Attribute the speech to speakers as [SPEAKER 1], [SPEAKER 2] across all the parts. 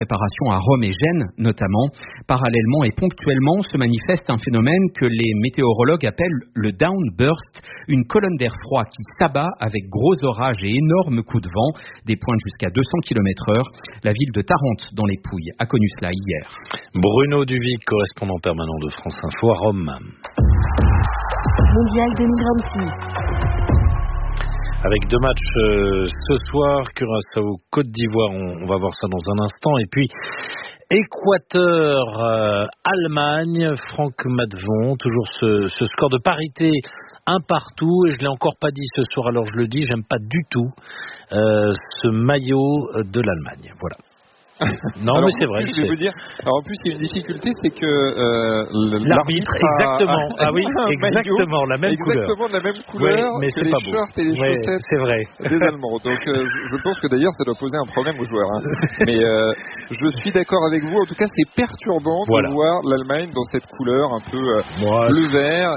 [SPEAKER 1] préparation à Rome et Gênes notamment. Parallèlement et ponctuellement se manifeste un phénomène que les météorologues appellent le downburst, une colonne d'air froid qui s'abat avec gros orages et énormes coups de vent, des pointes jusqu'à 200 km/h. La ville de Tarente dans les Pouilles a connu cela hier.
[SPEAKER 2] Bruno Duvic, correspondant permanent de France Info à Rome.
[SPEAKER 3] Mondial 2026.
[SPEAKER 2] Avec 2 matchs ce soir, Curaçao-Côte d'Ivoire, on va voir ça dans un instant. Et puis Équateur-Allemagne, Franck Madvon, toujours ce score de parité, un partout. Et je l'ai encore pas dit ce soir, alors je le dis, j'aime pas du tout ce maillot de l'Allemagne. Voilà. Non,
[SPEAKER 4] alors,
[SPEAKER 2] mais c'est vrai.
[SPEAKER 4] Je vais vous dire. Alors en plus, il y a une difficulté, c'est que
[SPEAKER 2] l'arbitre, exactement. Ah oui, exactement, la même couleur.
[SPEAKER 4] Exactement de la même couleur
[SPEAKER 2] mais
[SPEAKER 4] que
[SPEAKER 2] c'est
[SPEAKER 4] les
[SPEAKER 2] pas beau.
[SPEAKER 4] shorts et les chaussettes
[SPEAKER 2] c'est vrai.
[SPEAKER 4] des Allemands. Donc je pense que d'ailleurs, ça doit poser un problème aux joueurs. Hein. Mais je suis d'accord avec vous. En tout cas, c'est perturbant de voir l'Allemagne dans cette couleur un peu bleu-vert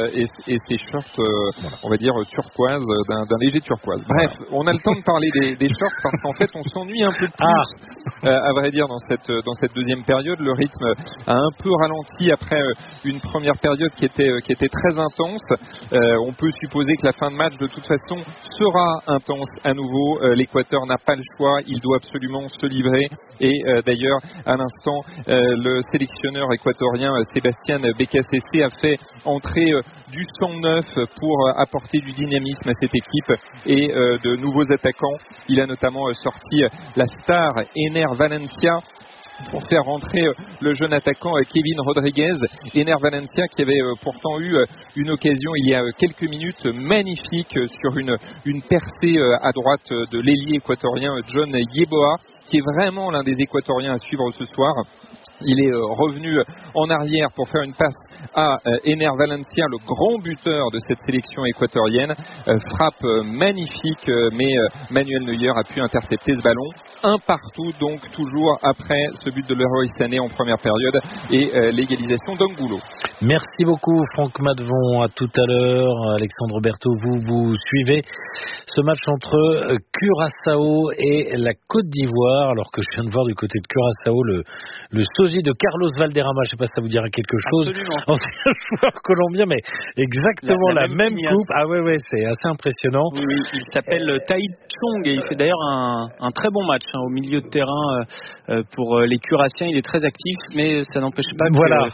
[SPEAKER 4] et ces shorts, on va dire turquoise, d'un léger turquoise. Bref, on a le temps de parler des shorts parce qu'en fait, on s'ennuie un peu plus. À vrai dire, dans cette deuxième période, le rythme a un peu ralenti après une première période qui était très intense. On peut supposer que la fin de match, de toute façon, sera intense à nouveau. L'Équateur n'a pas le choix, il doit absolument se livrer. Et d'ailleurs, à l'instant, le sélectionneur équatorien Sébastien Becasese a fait entrer du sang neuf pour apporter du dynamisme à cette équipe et de nouveaux attaquants. Il a notamment sorti la star Ener Valencia pour faire rentrer le jeune attaquant Kevin Rodriguez. Ener Valencia qui avait pourtant eu une occasion il y a quelques minutes magnifique sur une percée à droite de l'ailier équatorien John Yeboah, qui est vraiment l'un des Équatoriens à suivre ce soir. Il est revenu en arrière pour faire une passe à Ener Valencia, le grand buteur de cette sélection équatorienne. Frappe magnifique, mais Manuel Neuer a pu intercepter ce ballon. Un partout, donc toujours après ce but de Leroy Sané en première période et l'égalisation d'Angulo.
[SPEAKER 2] Merci beaucoup Franck Madvon, à tout à l'heure. Alexandre Berthaud, vous suivez ce match entre Curaçao et la Côte d'Ivoire, alors que je viens de voir du côté de Curaçao le sosie de Carlos Valderrama, je ne sais pas si ça vous dira quelque chose.
[SPEAKER 5] Absolument.
[SPEAKER 2] Ancien joueur colombien, mais exactement la même coupe. Ah ouais, c'est assez impressionnant.
[SPEAKER 5] Oui, il s'appelle Tai Chong et il fait d'ailleurs un très bon match au milieu de terrain pour les Curaçaens. Il est très actif, mais ça n'empêche pas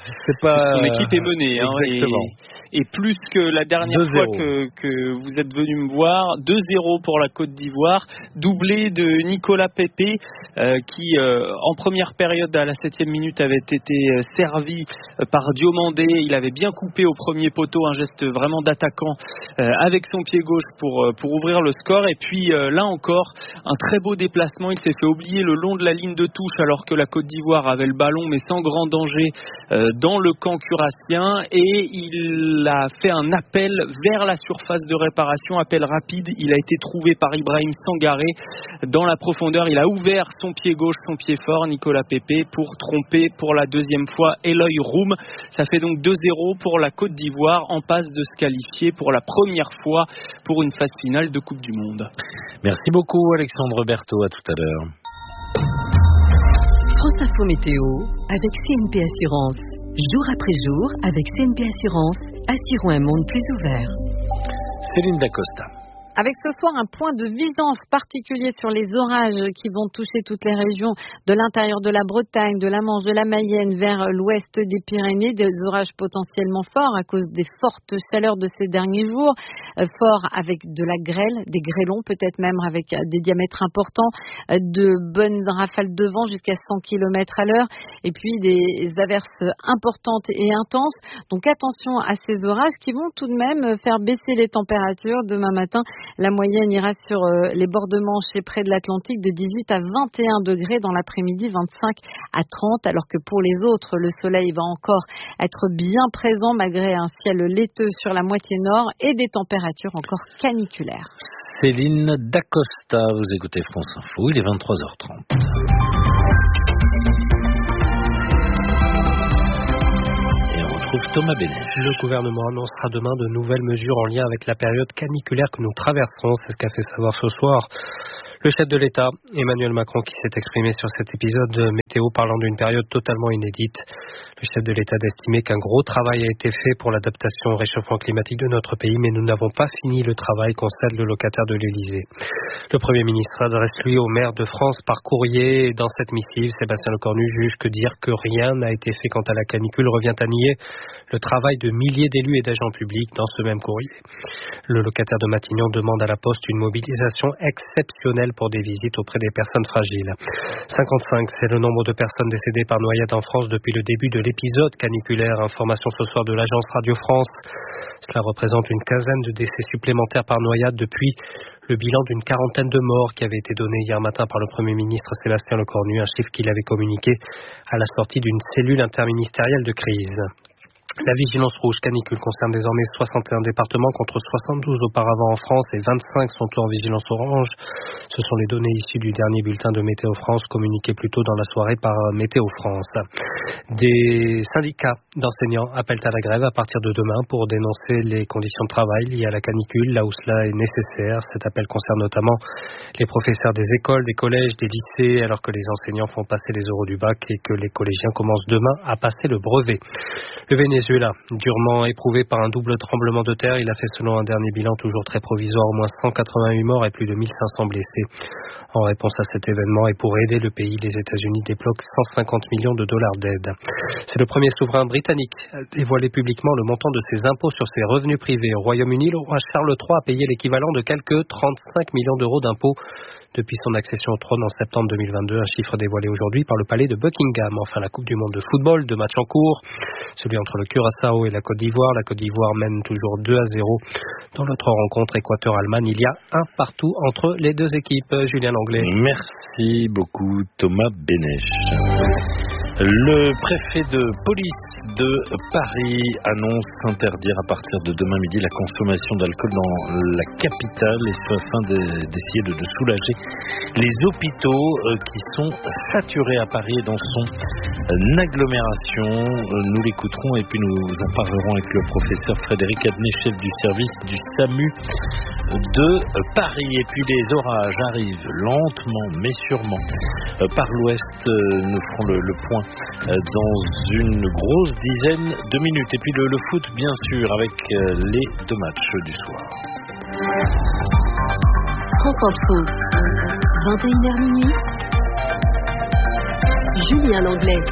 [SPEAKER 5] que son équipe est menée. Et plus que la dernière fois que vous êtes venu me voir, 2-0 pour la Côte d'Ivoire, doublé de Nicolas Pepe qui en première période à la 7e minute avait été servi par Diomandé. Il avait bien coupé au premier poteau, un geste vraiment d'attaquant avec son pied gauche pour ouvrir le score. Et puis là encore, un très beau déplacement. Il s'est fait oublier le long de la ligne de touche alors que la Côte d'Ivoire avait le ballon, mais sans grand danger dans le camp curaçien. Et il a fait un appel vers la surface de réparation, appel rapide. Il a été trouvé par Ibrahim Sangaré dans la profondeur. Il a ouvert son pied gauche, son pied fort, Nicolas Pepe, pour tromper pour la deuxième fois Eloy Roum. Ça fait donc 2-0 pour la Côte d'Ivoire, en passe de se qualifier pour la première fois pour une phase finale de Coupe du Monde.
[SPEAKER 2] Merci beaucoup Alexandre Berthaud, à tout à l'heure.
[SPEAKER 3] France Info Météo avec CNP Assurance. Jour après jour, avec CNP Assurance, assurons un monde plus ouvert.
[SPEAKER 2] Céline Dacosta.
[SPEAKER 6] Avec ce soir un point de vigilance particulier sur les orages qui vont toucher toutes les régions de l'intérieur de la Bretagne, de la Manche, de la Mayenne vers l'ouest des Pyrénées, des orages potentiellement forts à cause des fortes chaleurs de ces derniers jours, forts avec de la grêle, des grêlons peut-être même avec des diamètres importants, de bonnes rafales de vent jusqu'à 100 km à l'heure et puis des averses importantes et intenses. Donc attention à ces orages qui vont tout de même faire baisser les températures demain matin. La moyenne ira sur les bords de Manche et près de l'Atlantique de 18 à 21 degrés dans l'après-midi, 25 à 30, alors que pour les autres, le soleil va encore être bien présent malgré un ciel laiteux sur la moitié nord et des températures encore caniculaires.
[SPEAKER 2] Céline Dacosta, vous écoutez France Info, il est 23h30. Thomas Bénet.
[SPEAKER 7] Le gouvernement annoncera demain de nouvelles mesures en lien avec la période caniculaire que nous traversons. C'est ce qu'a fait savoir ce soir Le chef de l'État, Emmanuel Macron, qui s'est exprimé sur cet épisode météo parlant d'une période totalement inédite. Le chef de l'État d'estimer qu'un gros travail a été fait pour l'adaptation au réchauffement climatique de notre pays, mais nous n'avons pas fini le travail, constate le locataire de l'Élysée. Le Premier ministre adresse lui au maire de France par courrier. Et dans cette missive, Sébastien Lecornu juge que dire que rien n'a été fait quant à la canicule revient à nier le travail de milliers d'élus et d'agents publics dans ce même courrier. Le locataire de Matignon demande à la Poste une mobilisation exceptionnelle pour des visites auprès des personnes fragiles. 55, c'est le nombre de personnes décédées par noyade en France depuis le début de l'épisode caniculaire. Information ce soir de l'agence Radio France. Cela représente une quinzaine de décès supplémentaires par noyade depuis le bilan d'une quarantaine de morts qui avait été donné hier matin par le Premier ministre Sébastien Lecornu, un chiffre qu'il avait communiqué à la sortie d'une cellule interministérielle de crise. La vigilance rouge canicule concerne désormais 61 départements contre 72 auparavant en France et 25 sont en vigilance orange. Ce sont les données issues du dernier bulletin de Météo France communiqué plus tôt dans la soirée par Météo France. Des syndicats d'enseignants appellent à la grève à partir de demain pour dénoncer les conditions de travail liées à la canicule, là où cela est nécessaire. Cet appel concerne notamment les professeurs des écoles, des collèges, des lycées, alors que les enseignants font passer les oraux du bac et que les collégiens commencent demain à passer le brevet. Le Venezuela, durement éprouvé par un double tremblement de terre, il a fait selon un dernier bilan toujours très provisoire au moins 188 morts et plus de 1500 blessés. En réponse à cet événement et pour aider le pays, les États-Unis débloquent 150 millions de dollars d'aide. C'est le premier souverain britannique à dévoiler publiquement le montant de ses impôts sur ses revenus privés. Au Royaume-Uni, le roi Charles III a payé l'équivalent de quelques 35 millions d'euros d'impôts depuis son accession au trône en septembre 2022, un chiffre dévoilé aujourd'hui par le palais de Buckingham. Enfin, la Coupe du monde de football, 2 matchs en cours, celui entre le Curaçao et la Côte d'Ivoire. La Côte d'Ivoire mène toujours 2-0 dans l'autre rencontre Équateur-Allemagne. Il y a un partout entre les deux équipes. Julien Langlais.
[SPEAKER 2] Merci beaucoup Thomas Bénèche. Le préfet de police de Paris annonce interdire à partir de demain midi la consommation d'alcool dans la capitale et ce afin d'essayer de soulager les hôpitaux qui sont saturés à Paris et dans son agglomération. Nous l'écouterons et puis nous en parlerons avec le professeur Frédéric Adnet, chef du service du SAMU de Paris. Et puis les orages arrivent lentement mais sûrement par l'ouest. Nous ferons le point dans une grosse dizaine de minutes. Et puis le foot bien sûr avec les 2 matchs du soir.
[SPEAKER 3] France Info, 21h minuit. Julien Langlais.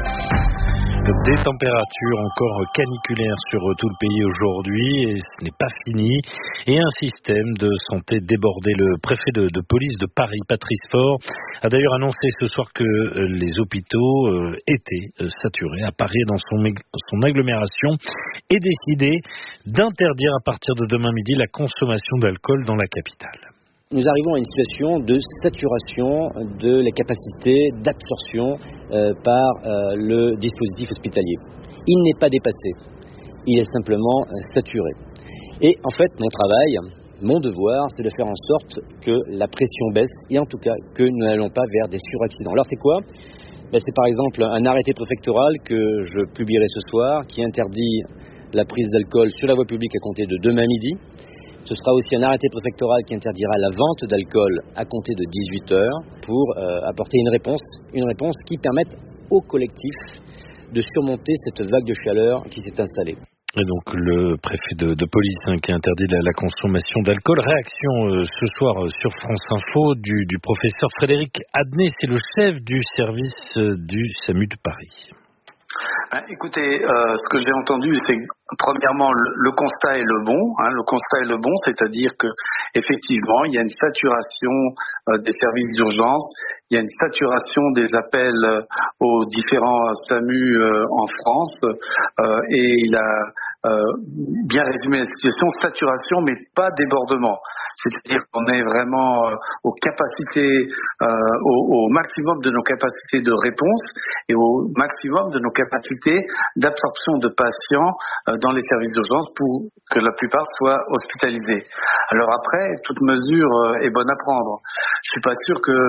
[SPEAKER 2] Des températures encore caniculaires sur tout le pays aujourd'hui et ce n'est pas fini. Et un système de santé débordé. Le préfet de police de Paris, Patrice Faure, a d'ailleurs annoncé ce soir que les hôpitaux étaient saturés à Paris et dans son agglomération et décidé d'interdire à partir de demain midi la consommation d'alcool dans la capitale.
[SPEAKER 8] Nous arrivons à une situation de saturation de la capacité d'absorption par le dispositif hospitalier. Il n'est pas dépassé, il est simplement saturé. Et en fait, mon travail, mon devoir, c'est de faire en sorte que la pression baisse et en tout cas que nous n'allons pas vers des suraccidents. Alors c'est quoi ? C'est par exemple un arrêté préfectoral que je publierai ce soir qui interdit la prise d'alcool sur la voie publique à compter de demain midi. Ce sera aussi un arrêté préfectoral qui interdira la vente d'alcool à compter de 18h pour apporter une réponse qui permette au collectif de surmonter cette vague de chaleur qui s'est installée.
[SPEAKER 2] Et donc le préfet de police qui interdit la consommation d'alcool. Réaction ce soir sur France Info du professeur Frédéric Adnet, c'est le chef du service du SAMU de Paris.
[SPEAKER 9] Écoutez, ce que j'ai entendu, c'est premièrement le constat est le bon. Le constat est le bon, c'est-à-dire que effectivement, il y a une saturation des services d'urgence, il y a une saturation des appels aux différents SAMU en France, et il a bien résumé la situation, saturation mais pas débordement. C'est-à-dire qu'on est vraiment aux capacités, au maximum de nos capacités de réponse et au maximum de nos capacités d'absorption de patients dans les services d'urgence pour que la plupart soient hospitalisés. Alors après, toute mesure est bonne à prendre. Je suis pas sûr que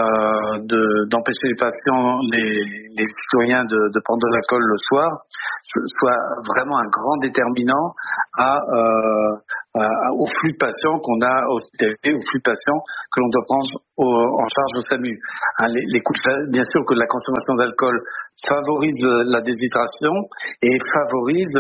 [SPEAKER 9] d'empêcher les patients, les citoyens de prendre de l'alcool le soir soit vraiment un grand déterminant à au flux de patients qu'on a hospitalisés, au flux de patients que l'on doit prendre en charge au SAMU. Les coûts, bien sûr que la consommation d'alcool favorise la déshydratation et favorise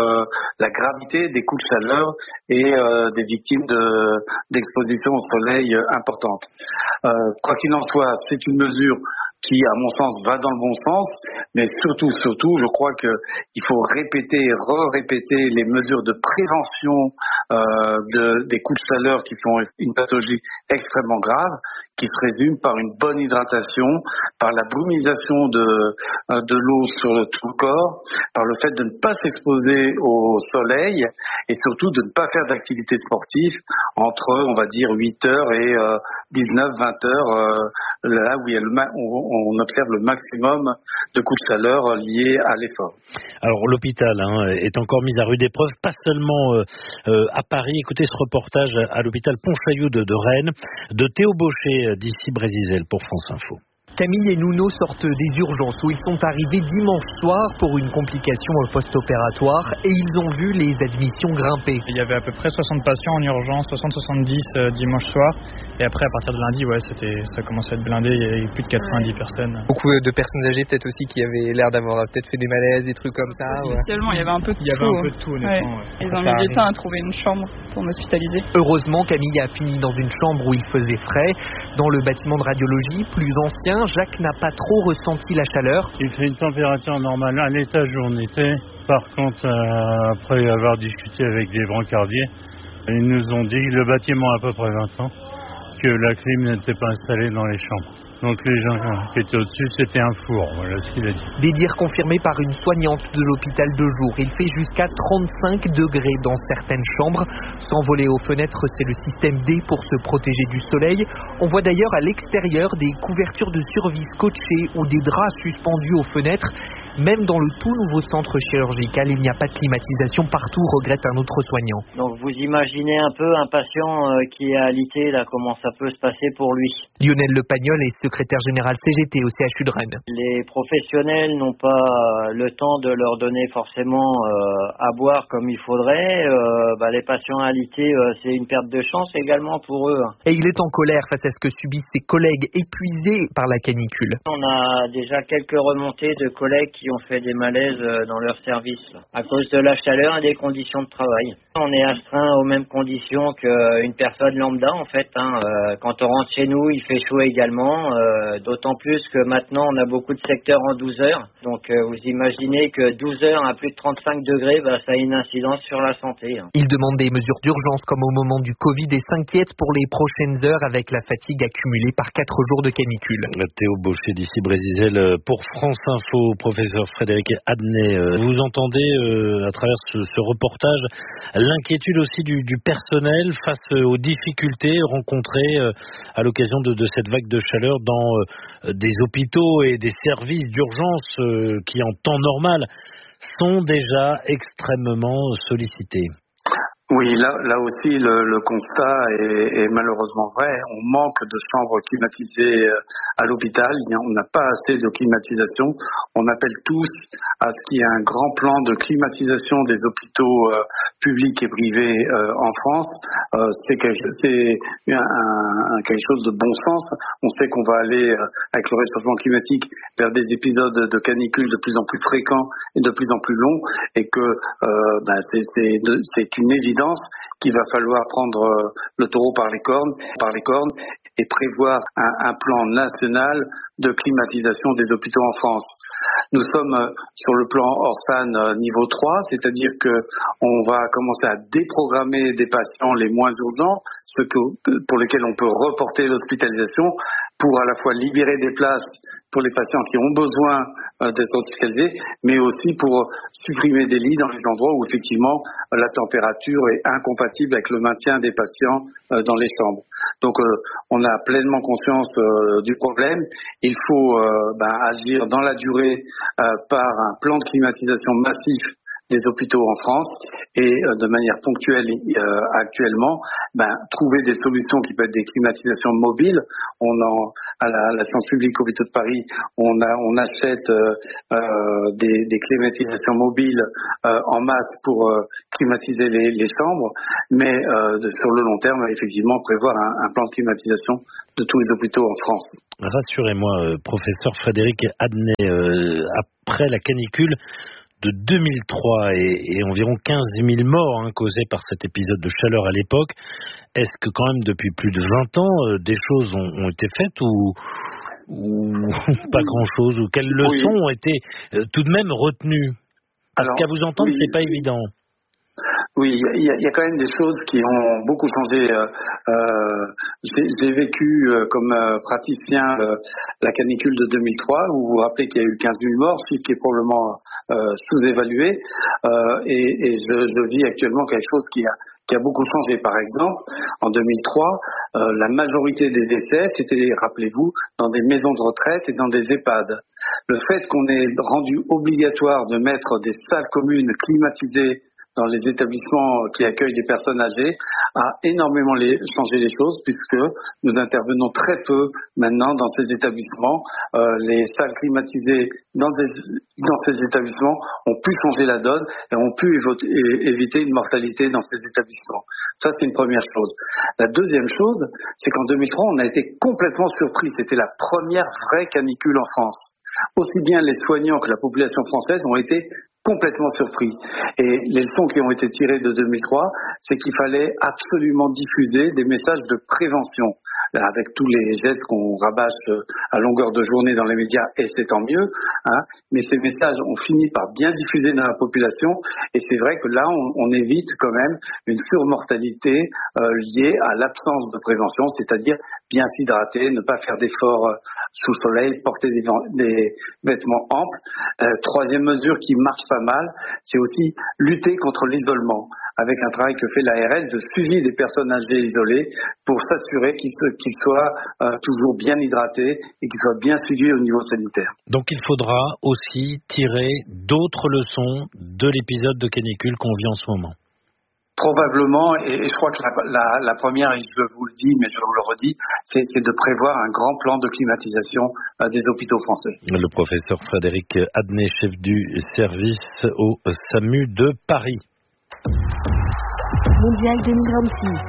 [SPEAKER 9] la gravité des coups de chaleur et des victimes d'exposition au soleil importante. Quoi qu'il en soit, c'est une mesure qui, à mon sens, va dans le bon sens, mais surtout, je crois qu'il faut répéter les mesures de prévention des coups de chaleur qui sont une pathologie extrêmement grave, qui se résume par une bonne hydratation, par la brumisation de l'eau sur tout le corps, par le fait de ne pas s'exposer au soleil et surtout de ne pas faire d'activité sportive entre, on va dire, 8h et 19-20h, là où on observe le maximum de coups de chaleur liés à l'effort.
[SPEAKER 2] Alors l'hôpital est encore mis à rude épreuve, pas seulement à Paris. Écoutez ce reportage à l'hôpital Pontchaillou de Rennes, de Théo Baucher d'ici Brésil pour France Info.
[SPEAKER 10] Camille et Nuno sortent des urgences où ils sont arrivés dimanche soir pour une complication post-opératoire et ils ont vu les admissions grimper.
[SPEAKER 11] Il y avait à peu près 60 patients en urgence, 60-70 dimanche soir. Et après, à partir de lundi, ça commençait à être blindé, il y avait plus de 90 personnes.
[SPEAKER 12] Beaucoup de personnes âgées peut-être aussi qui avaient l'air d'avoir peut-être fait des malaises, des trucs comme ça.
[SPEAKER 13] Initialement, il y avait un peu de tout.
[SPEAKER 11] Honnêtement.
[SPEAKER 13] Ouais. Ils ont mis du temps à trouver une chambre pour m'hospitaliser.
[SPEAKER 10] Heureusement, Camille a fini dans une chambre où il faisait frais. Dans le bâtiment de radiologie, plus ancien, Jacques n'a pas trop ressenti la chaleur.
[SPEAKER 14] Il fait une température normale à l'étage où on était. Par contre, après avoir discuté avec des brancardiers, ils nous ont dit, le bâtiment a à peu près 20 ans, que la clim n'était pas installée dans les chambres. Donc les gens qui étaient au-dessus, c'était un four, voilà ce qu'il a dit.
[SPEAKER 10] Des dires confirmés par une soignante de l'hôpital de jour. Il fait jusqu'à 35 degrés dans certaines chambres. S'envoler aux fenêtres, c'est le système D pour se protéger du soleil. On voit d'ailleurs à l'extérieur des couvertures de survie scotchées ou des draps suspendus aux fenêtres. Même dans le tout nouveau centre chirurgical, il n'y a pas de climatisation partout, regrette un autre soignant.
[SPEAKER 15] Donc vous imaginez un peu un patient qui est alité, là, comment ça peut se passer pour lui.
[SPEAKER 10] Lionel Le Pagnol est secrétaire général CGT au CHU de Rennes.
[SPEAKER 15] Les professionnels n'ont pas le temps de leur donner forcément à boire comme il faudrait. Les patients alités, c'est une perte de chance également pour eux.
[SPEAKER 10] Et il est en colère face à ce que subissent ses collègues épuisés par la canicule.
[SPEAKER 15] On a déjà quelques remontées de collègues qui ont fait des malaises dans leur service à cause de la chaleur et des conditions de travail. On est astreint aux mêmes conditions qu'une personne lambda en fait. Quand on rentre chez nous, il fait chaud également, d'autant plus que maintenant on a beaucoup de secteurs en 12 heures. Donc vous imaginez que 12 heures à plus de 35 degrés, ça a une incidence sur la santé.
[SPEAKER 10] Il demande des mesures d'urgence comme au moment du Covid et s'inquiète pour les prochaines heures avec la fatigue accumulée par 4 jours de canicule.
[SPEAKER 2] Théo Baucher d'ici Brésil pour France Info, professeur Frédéric Adnet. Vous entendez à travers ce reportage l'inquiétude aussi du personnel face aux difficultés rencontrées à l'occasion de cette vague de chaleur dans des hôpitaux et des services d'urgence qui en temps normal sont déjà extrêmement sollicités.
[SPEAKER 9] Oui, là aussi, le constat est malheureusement vrai. On manque de chambres climatisées à l'hôpital. On n'a pas assez de climatisation. On appelle tous à ce qu'il y ait un grand plan de climatisation des hôpitaux publics et privés en France. C'est quelque chose de bon sens. On sait qu'on va aller, avec le réchauffement climatique, vers des épisodes de canicule de plus en plus fréquents et de plus en plus longs, et que c'est une évidence qu'il va falloir prendre le taureau par les cornes et prévoir un plan national de climatisation des hôpitaux en France. Nous sommes sur le plan Orsan niveau 3, c'est-à-dire que on va commencer à déprogrammer des patients les moins urgents, ceux pour lesquels on peut reporter l'hospitalisation, pour à la fois libérer des places pour les patients qui ont besoin d'être hospitalisés, mais aussi pour supprimer des lits dans les endroits où effectivement la température est incompatible avec le maintien des patients dans les chambres. Donc on a pleinement conscience du problème. Il faut agir dans la durée par un plan de climatisation massif des hôpitaux en France et de manière ponctuelle actuellement, trouver des solutions qui peuvent être des climatisations mobiles. À la Science publique hôpitaux de Paris, on achète des climatisations mobiles en masse pour climatiser les chambres, mais sur le long terme, effectivement, prévoir un plan de climatisation de tous les hôpitaux en France.
[SPEAKER 2] Rassurez-moi, professeur Frédéric Adnet, après la canicule de 2003 et environ 15 000 morts causés par cet épisode de chaleur à l'époque, est-ce que quand même depuis plus de 20 ans, des choses ont été faites ou pas grand-chose, ou quelles leçons ont été tout de même retenues? Parce qu'à vous entendre, c'est pas évident.
[SPEAKER 9] Oui, il y a quand même des choses qui ont beaucoup changé. J'ai vécu comme praticien la canicule de 2003, où vous vous rappelez qu'il y a eu 15 000 morts, ce qui est probablement sous-évalué. Et je vis actuellement quelque chose qui a beaucoup changé. Par exemple, en 2003, la majorité des décès, c'était, rappelez-vous, dans des maisons de retraite et dans des EHPAD. Le fait qu'on ait rendu obligatoire de mettre des salles communes climatisées dans les établissements qui accueillent des personnes âgées a énormément changé les choses, puisque nous intervenons très peu maintenant dans ces établissements. Les salles climatisées dans ces établissements ont pu changer la donne et ont pu éviter une mortalité dans ces établissements. Ça, c'est une première chose. La deuxième chose, c'est qu'en 2003, on a été complètement surpris. C'était la première vraie canicule en France. Aussi bien les soignants que la population française ont été complètement surpris. Et les leçons qui ont été tirées de 2003, c'est qu'il fallait absolument diffuser des messages de prévention, avec tous les gestes qu'on rabâche à longueur de journée dans les médias, et c'est tant mieux, mais ces messages ont fini par bien diffuser dans la population, et c'est vrai que là, on évite quand même une surmortalité liée à l'absence de prévention, c'est-à-dire bien s'hydrater, ne pas faire d'efforts sous le soleil, porter des vêtements amples. Troisième mesure qui marche pas mal, c'est aussi lutter contre l'isolement, avec un travail que fait l'ARS de suivi des personnes âgées isolées pour s'assurer qu'ils soient toujours bien hydratés et qu'ils soient bien suivis au niveau sanitaire.
[SPEAKER 2] Donc il faudra aussi tirer d'autres leçons de l'épisode de canicule qu'on vit en ce moment.
[SPEAKER 9] Probablement, et je crois que la première, et je vous le dis, mais je vous le redis, c'est de prévoir un grand plan de climatisation des hôpitaux français.
[SPEAKER 2] Le professeur Frédéric Adnet, chef du service au SAMU de Paris.
[SPEAKER 3] Mondial 2026.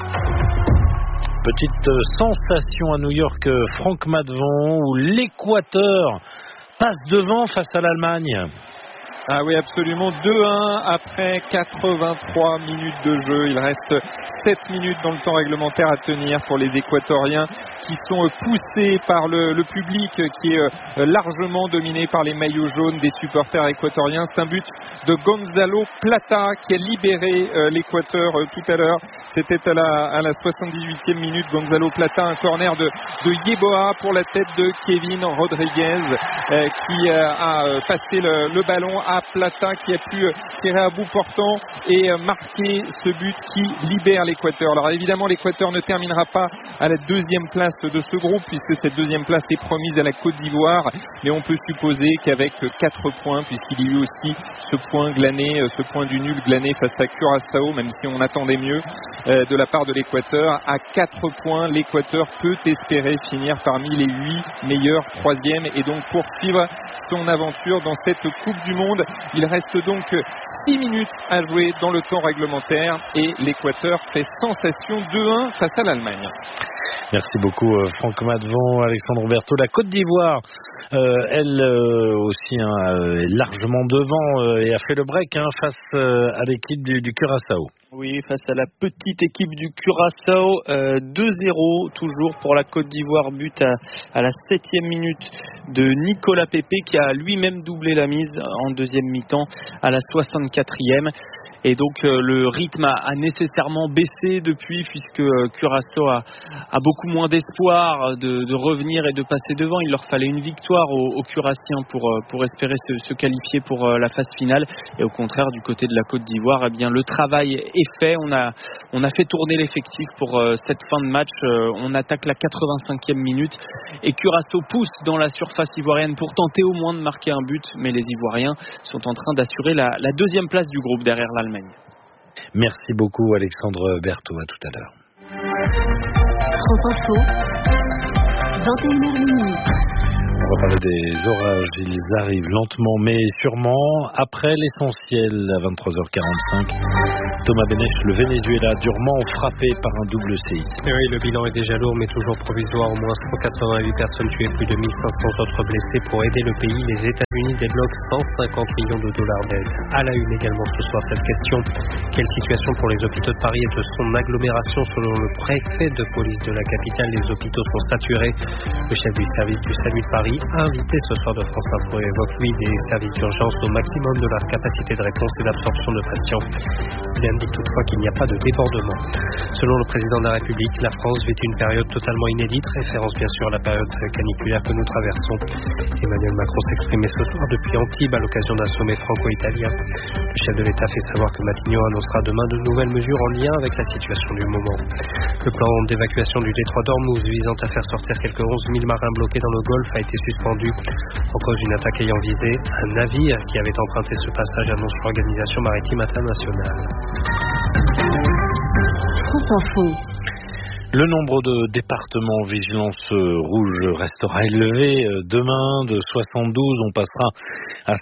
[SPEAKER 2] Petite sensation à New York, Franck Maddevon, où l'Équateur passe devant face à l'Allemagne.
[SPEAKER 4] Ah oui, absolument. 2-1 après 83 minutes de jeu. Il reste 7 minutes dans le temps réglementaire à tenir pour les Équatoriens qui sont poussés par le public qui est largement dominé par les maillots jaunes des supporters équatoriens. C'est un but de Gonzalo Plata qui a libéré l'Équateur tout à l'heure. C'était à la 78e minute. Gonzalo Plata, un corner de Yeboah pour la tête de Kevin Rodriguez qui a passé le ballon à Plata qui a pu tirer à bout portant et marquer ce but qui libère l'Équateur. Alors évidemment, l'Équateur ne terminera pas à la deuxième place de ce groupe puisque cette deuxième place est promise à la Côte d'Ivoire, mais on peut supposer qu'avec 4 points, puisqu'il y a eu aussi ce point glané, ce point du nul glané face à Curaçao, même si on attendait mieux de la part de l'Équateur, à 4 points, l'Équateur peut espérer finir parmi les 8 meilleurs troisièmes et donc poursuivre son aventure dans cette Coupe du Monde. Il reste donc 6 minutes à jouer dans le temps réglementaire et l'Équateur fait sensation 2-1 face à l'Allemagne.
[SPEAKER 2] Merci beaucoup Franck Maddevon, Alexandre Berthaud. La Côte d'Ivoire, elle aussi est largement devant et a fait le break face à l'équipe du Curaçao.
[SPEAKER 5] Oui, face à la petite équipe du Curaçao, 2-0 toujours pour la Côte d'Ivoire, but à la 7e minute de Nicolas Pepe qui a lui-même doublé la mise en deuxième mi-temps à la 64e. Et donc le rythme a nécessairement baissé depuis puisque Curaçao a beaucoup moins d'espoir de revenir et de passer devant. Il leur fallait une victoire croire aux Curassiens pour espérer se qualifier pour la phase finale. Et au contraire, du côté de la Côte d'Ivoire, eh bien, le travail est fait. On a fait tourner l'effectif pour cette fin de match. On attaque la 85e minute et Curaçao pousse dans la surface ivoirienne pour tenter au moins de marquer un but. Mais les Ivoiriens sont en train d'assurer la deuxième place du groupe derrière l'Allemagne.
[SPEAKER 2] Merci beaucoup Alexandre Berthaud, à tout à l'heure.
[SPEAKER 3] France Info, 21h minuit.
[SPEAKER 2] On va parler des orages, ils arrivent lentement mais sûrement. Après l'essentiel à 23h45, Thomas Benech, le Venezuela durement frappé par un double séisme.
[SPEAKER 7] Oui, le bilan est déjà lourd mais toujours provisoire. Au moins 188 personnes tuées, plus de 1500 autres blessés. Pour aider le pays, les États-Unis débloquent 150 millions de dollars d'aide. À la une également ce soir cette question. Quelle situation pour les hôpitaux de Paris et de son agglomération? Selon le préfet de police de la capitale, les hôpitaux sont saturés. Le chef du service du SAMU de Paris, invité ce soir de France Info, évoque lui des services d'urgence au maximum de leur capacité de réponse et d'absorption de patients. Il indique toutefois qu'il n'y a pas de débordement. Selon le président de la République, la France vit une période totalement inédite, référence bien sûr à la période caniculaire que nous traversons. Emmanuel Macron s'exprimait ce soir depuis Antibes à l'occasion d'un sommet franco-italien. Le chef de l'État fait savoir que Matignon annoncera demain de nouvelles mesures en lien avec la situation du moment. Le plan d'évacuation du détroit d'Ormuz visant à faire sortir quelques 11 000 marins bloqués dans le Golfe a été suspendu. En cause d'une attaque ayant visé un navire qui avait emprunté ce passage, annonce l'Organisation maritime internationale.
[SPEAKER 3] France Info.
[SPEAKER 2] Le nombre de départements en vigilance rouge restera élevé. Demain, de 72, on passera à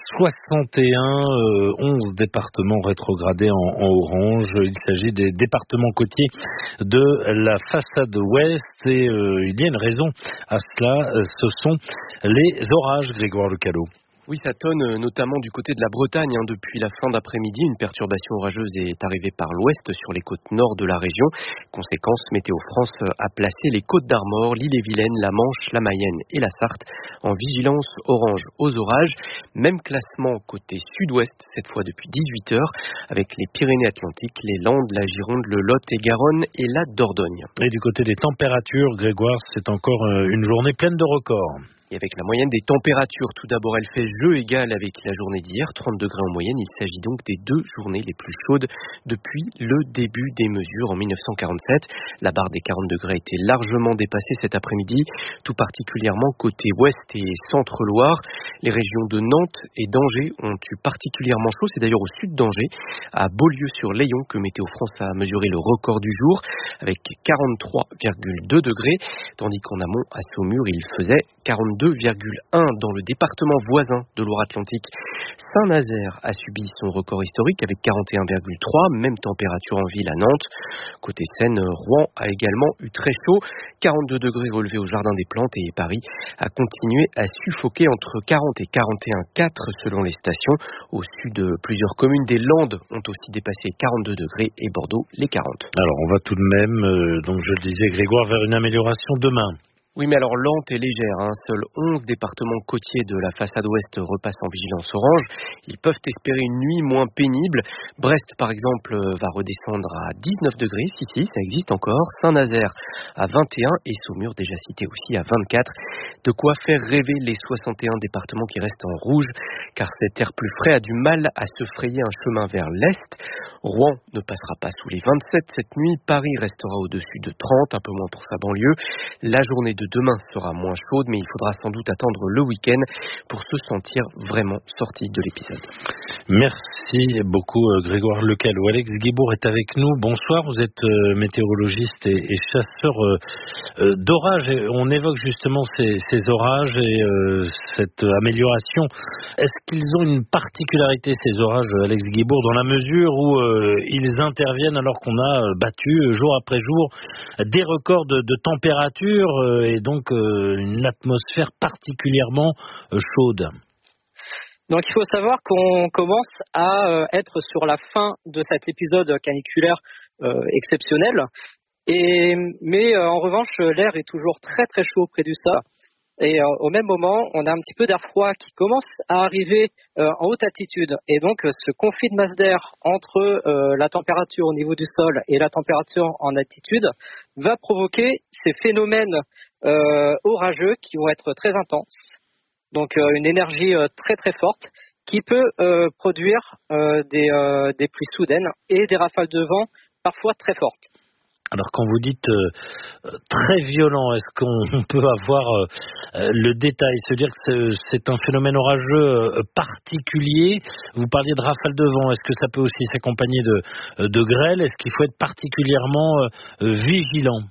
[SPEAKER 2] 61, 11 départements rétrogradés en orange. Il s'agit des départements côtiers de la façade ouest et il y a une raison à cela, ce sont les orages, Grégoire Lecalot.
[SPEAKER 16] Oui, ça tonne notamment du côté de la Bretagne. Depuis la fin d'après-midi, une perturbation orageuse est arrivée par l'ouest sur les côtes nord de la région. Conséquence, Météo France a placé les Côtes d'Armor, l'Ille-et-Vilaine, la Manche, la Mayenne et la Sarthe en vigilance orange aux orages. Même classement côté sud-ouest, cette fois depuis 18 heures, avec les Pyrénées-Atlantiques, les Landes, la Gironde, le Lot et Garonne et la Dordogne.
[SPEAKER 2] Et du côté des températures, Grégoire, c'est encore une journée pleine de records.
[SPEAKER 16] Et avec la moyenne des températures, tout d'abord, elle fait jeu égal avec la journée d'hier, 30 degrés en moyenne. Il s'agit donc des 2 journées les plus chaudes depuis le début des mesures en 1947. La barre des 40 degrés a été largement dépassée cet après-midi, tout particulièrement côté ouest et centre-Loire. Les régions de Nantes et d'Angers ont eu particulièrement chaud. C'est d'ailleurs au sud d'Angers, à Beaulieu-sur-Layon, que Météo France a mesuré le record du jour, avec 43,2 degrés, tandis qu'en amont, à Saumur, il faisait 42,1 dans le département voisin de Loire-Atlantique. Saint-Nazaire a subi son record historique avec 41,3, même température en ville à Nantes. Côté Seine, Rouen a également eu très chaud, 42 degrés relevés au Jardin des Plantes et Paris a continué à suffoquer entre 40 et 41,4 selon les stations. Au sud, plusieurs communes des Landes ont aussi dépassé 42 degrés et Bordeaux les 40.
[SPEAKER 2] Alors on va tout de même, donc je le disais Grégoire, vers une amélioration demain.
[SPEAKER 16] Oui, mais alors lente et légère. Seuls 11 départements côtiers de la façade ouest repassent en vigilance orange. Ils peuvent espérer une nuit moins pénible. Brest, par exemple, va redescendre à 19 degrés. Si, ça existe encore. Saint-Nazaire à 21 et Saumur, déjà cité aussi, à 24. De quoi faire rêver les 61 départements qui restent en rouge, car cet air plus frais a du mal à se frayer un chemin vers l'est. Rouen ne passera pas sous les 27 cette nuit. Paris restera au-dessus de 30, un peu moins pour sa banlieue. La journée de demain sera moins chaude, mais il faudra sans doute attendre le week-end pour se sentir vraiment sorti de l'épisode.
[SPEAKER 2] Merci beaucoup Grégoire Lecalot. Alex Guibourg est avec nous. Bonsoir, vous êtes météorologiste et chasseur d'orages. On évoque justement ces orages et cette amélioration. Est-ce qu'ils ont une particularité, ces orages, Alex Guibourg, dans la mesure où ils interviennent alors qu'on a battu jour après jour des records de température et donc une atmosphère particulièrement chaude?
[SPEAKER 17] Donc il faut savoir qu'on commence à être sur la fin de cet épisode caniculaire exceptionnel. Mais en revanche, l'air est toujours très très chaud près du sol. Et au même moment, on a un petit peu d'air froid qui commence à arriver en haute altitude. Et donc, ce conflit de masse d'air entre la température au niveau du sol et la température en altitude va provoquer ces phénomènes orageux qui vont être très intenses. donc une énergie très très forte qui peut produire des pluies soudaines et des rafales de vent parfois très fortes.
[SPEAKER 2] Alors quand vous dites très violent, est-ce qu'on peut avoir le détail, se dire que c'est un phénomène orageux particulier? Vous parliez de rafales de vent, est-ce que ça peut aussi s'accompagner de grêle? Est-ce qu'il faut être particulièrement vigilant?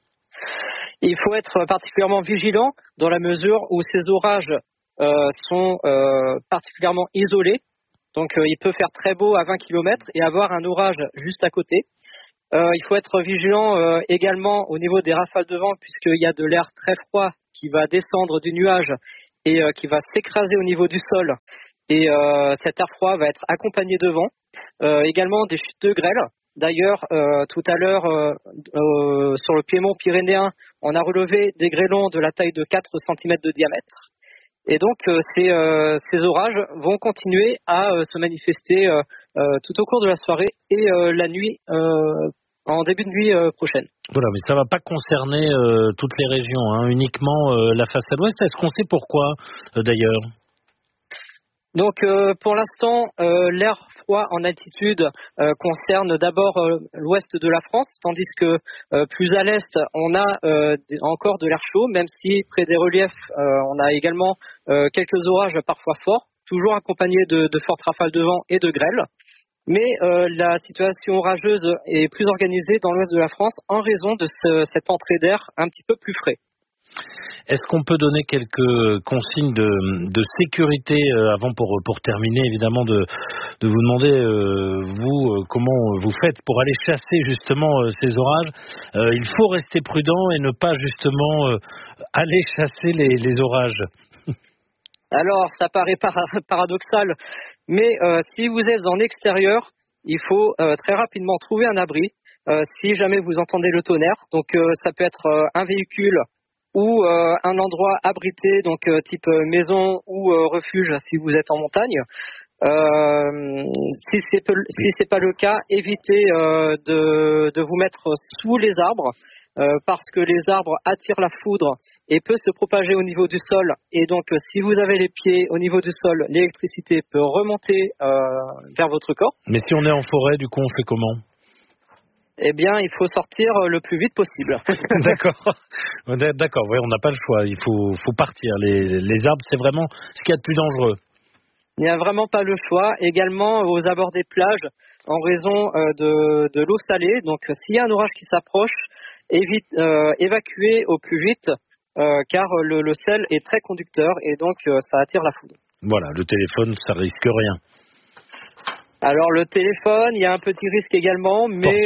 [SPEAKER 17] Il faut être particulièrement vigilant dans la mesure où ces orages sont particulièrement isolés. Donc il peut faire très beau à 20 km et avoir un orage juste à côté. Il faut être vigilant également au niveau des rafales de vent puisqu'il y a de l'air très froid qui va descendre du nuage et qui va s'écraser au niveau du sol. Et cet air froid va être accompagné de vent. Également des chutes de grêle. D'ailleurs, tout à l'heure, sur le piémont pyrénéen, on a relevé des grêlons de la taille de 4 cm de diamètre. Et donc, ces orages vont continuer à se manifester tout au cours de la soirée et la nuit, en début de nuit prochaine.
[SPEAKER 2] Voilà, mais ça ne va pas concerner toutes les régions, hein, uniquement la façade ouest. Est-ce qu'on sait pourquoi, d'ailleurs ?
[SPEAKER 17] Donc, pour l'instant, l'air froid en altitude concerne d'abord l'ouest de la France, tandis que plus à l'est, on a encore de l'air chaud, même si près des reliefs, on a également quelques orages parfois forts, toujours accompagnés de fortes rafales de vent et de grêle. Mais la situation orageuse est plus organisée dans l'ouest de la France en raison de cette entrée d'air un petit peu plus frais.
[SPEAKER 2] Est-ce qu'on peut donner quelques consignes de sécurité avant pour terminer évidemment de vous demander vous comment vous faites pour aller chasser justement ces orages. Il faut rester prudent et ne pas justement aller chasser les orages.
[SPEAKER 17] Alors ça paraît paradoxal, mais si vous êtes en extérieur, il faut très rapidement trouver un abri si jamais vous entendez le tonnerre. Donc ça peut être un véhicule ou un endroit abrité, donc type maison ou refuge si vous êtes en montagne. Si c'est pas le cas, évitez de vous mettre sous les arbres parce que les arbres attirent la foudre et peut se propager au niveau du sol. Et donc, si vous avez les pieds au niveau du sol, l'électricité peut remonter vers votre corps.
[SPEAKER 2] Mais si on est en forêt, du coup, on fait comment ?
[SPEAKER 17] Eh bien, il faut sortir le plus vite possible.
[SPEAKER 2] D'accord, ouais, on n'a pas le choix, il faut partir. Les arbres, c'est vraiment ce qu'il y a de plus dangereux.
[SPEAKER 17] Il n'y a vraiment pas le choix. Également, aux abords des plages, en raison de l'eau salée. Donc, s'il y a un orage qui s'approche, évacuez au plus vite, car le sel est très conducteur et donc ça attire la foudre.
[SPEAKER 2] Voilà, le téléphone, ça risque rien.
[SPEAKER 17] Alors le téléphone, il y a un petit risque également, mais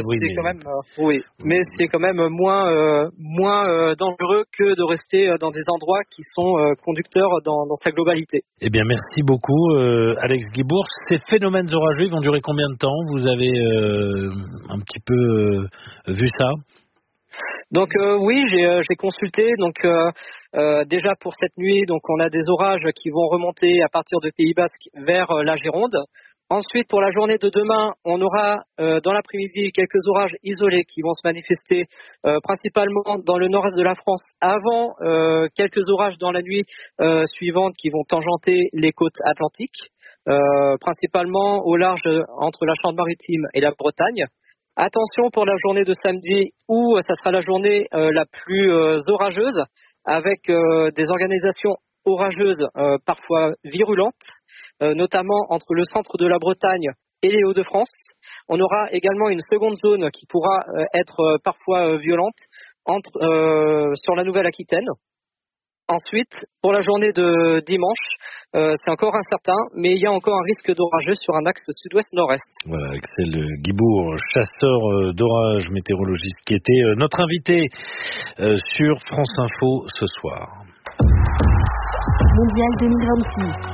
[SPEAKER 17] c'est quand même moins dangereux que de rester dans des endroits qui sont conducteurs dans sa globalité.
[SPEAKER 2] Eh bien, merci beaucoup, Alex Guibourg. Ces phénomènes orageux, ils vont durer combien de temps ? Vous avez un petit peu vu ça ?
[SPEAKER 17] Donc oui, j'ai consulté. Donc déjà pour cette nuit, donc on a des orages qui vont remonter à partir de Pays Basque vers la Gironde. Ensuite, pour la journée de demain, on aura dans l'après-midi quelques orages isolés qui vont se manifester principalement dans le nord-est de la France avant quelques orages dans la nuit suivante qui vont tangenter les côtes atlantiques, principalement au large entre la Charente-Maritime et la Bretagne. Attention pour la journée de samedi où ça sera la journée la plus orageuse avec des organisations orageuses parfois virulentes. Notamment entre le centre de la Bretagne et les Hauts-de-France. On aura également une seconde zone qui pourra être parfois violente sur la Nouvelle-Aquitaine. Ensuite, pour la journée de dimanche, c'est encore incertain, mais il y a encore un risque d'orageux sur un axe sud-ouest-nord-est.
[SPEAKER 2] Voilà, Axel Guibourg, chasseur d'orage, météorologiste, qui était notre invité sur France Info ce soir.
[SPEAKER 3] Mondial 2026.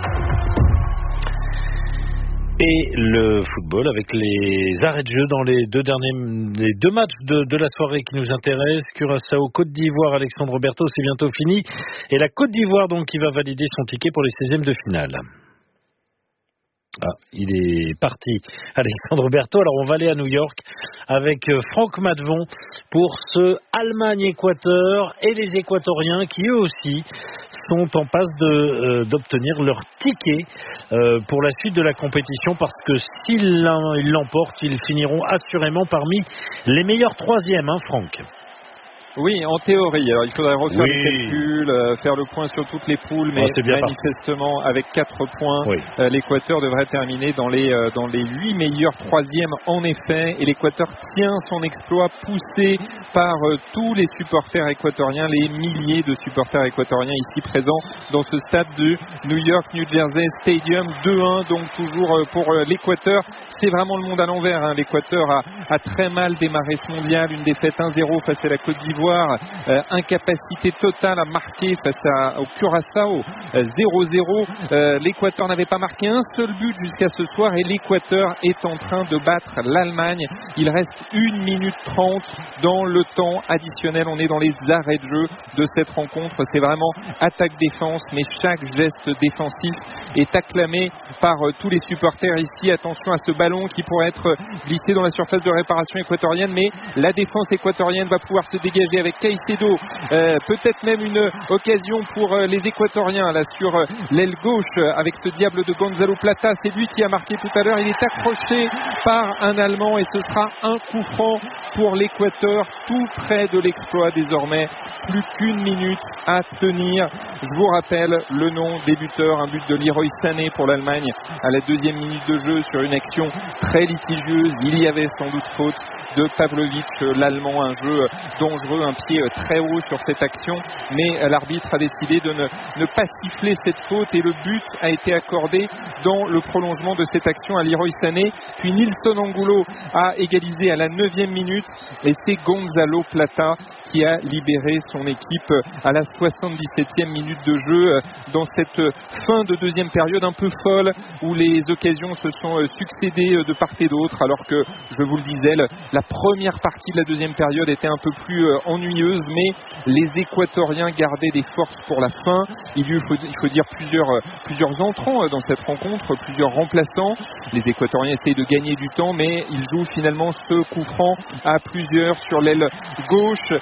[SPEAKER 2] Et le football avec les arrêts de jeu dans les deux matchs de la soirée qui nous intéressent. Curaçao, Côte d'Ivoire, Alexandre Berthaud, c'est bientôt fini. Et la Côte d'Ivoire donc qui va valider son ticket pour les 16e de finale. Ah, il est parti, Alexandre Berthaud. Alors on va aller à New York avec Franck Matvon pour ce Allemagne-Équateur et les Équatoriens qui eux aussi sont en passe d'obtenir leur ticket pour la suite de la compétition, parce que s'ils l'emportent, ils finiront assurément parmi les meilleurs troisièmes, Franck.
[SPEAKER 4] Oui, en théorie. Alors, il faudrait refaire les calculs, faire le point sur toutes les poules, mais manifestement, avec 4 points, l'Équateur devrait terminer dans les 8 meilleurs troisièmes, en effet. Et l'Équateur tient son exploit, poussé par tous les supporters équatoriens, les milliers de supporters équatoriens ici présents dans ce stade du New York New Jersey Stadium. 2-1, donc toujours pour l'Équateur. C'est vraiment le monde à l'envers. L'Équateur a très mal démarré ce mondial. Une défaite 1-0 face à la Côte d'Ivoire. Incapacité totale à marquer face au Curaçao, 0-0. L'Équateur n'avait pas marqué un seul but jusqu'à ce soir et l'Équateur est en train de battre l'Allemagne. Il reste 1 minute 30 dans le temps additionnel. On est dans les arrêts de jeu de cette rencontre. C'est vraiment attaque-défense, mais chaque geste défensif est acclamé par tous les supporters ici. Attention à ce ballon qui pourrait être glissé dans la surface de réparation équatorienne, mais la défense équatorienne va pouvoir se dégager avec Caicedo, peut-être même une occasion pour les Équatoriens là sur l'aile gauche avec ce diable de Gonzalo Plata. C'est lui qui a marqué tout à l'heure. Il est accroché par un Allemand et ce sera un coup franc pour l'Équateur, tout près de l'exploit désormais. Plus qu'1 minute à tenir. Je vous rappelle le nom des buteurs, un but de Leroy Sané pour l'Allemagne à la 2e minute de jeu sur une action très litigieuse. Il y avait sans doute faute de Pavlovic, l'Allemand, un jeu dangereux, un pied très haut sur cette action, mais l'arbitre a décidé de ne pas siffler cette faute et le but a été accordé dans le prolongement de cette action à Leroy Sané. Puis Nilson Angulo a égalisé à la 9e minute et c'est Gonzalo Plata qui a libéré son équipe à la 77e minute de jeu dans cette fin de 2e période un peu folle où les occasions se sont succédées de part et d'autre, alors que, je vous le disais, la première partie de la 2e période était un peu plus ennuyeuse, mais les Équatoriens gardaient des forces pour la fin. Il faut dire plusieurs entrants dans cette rencontre, plusieurs remplaçants. Les Équatoriens essayent de gagner du temps, mais ils jouent finalement ce coup franc à plusieurs sur l'aile gauche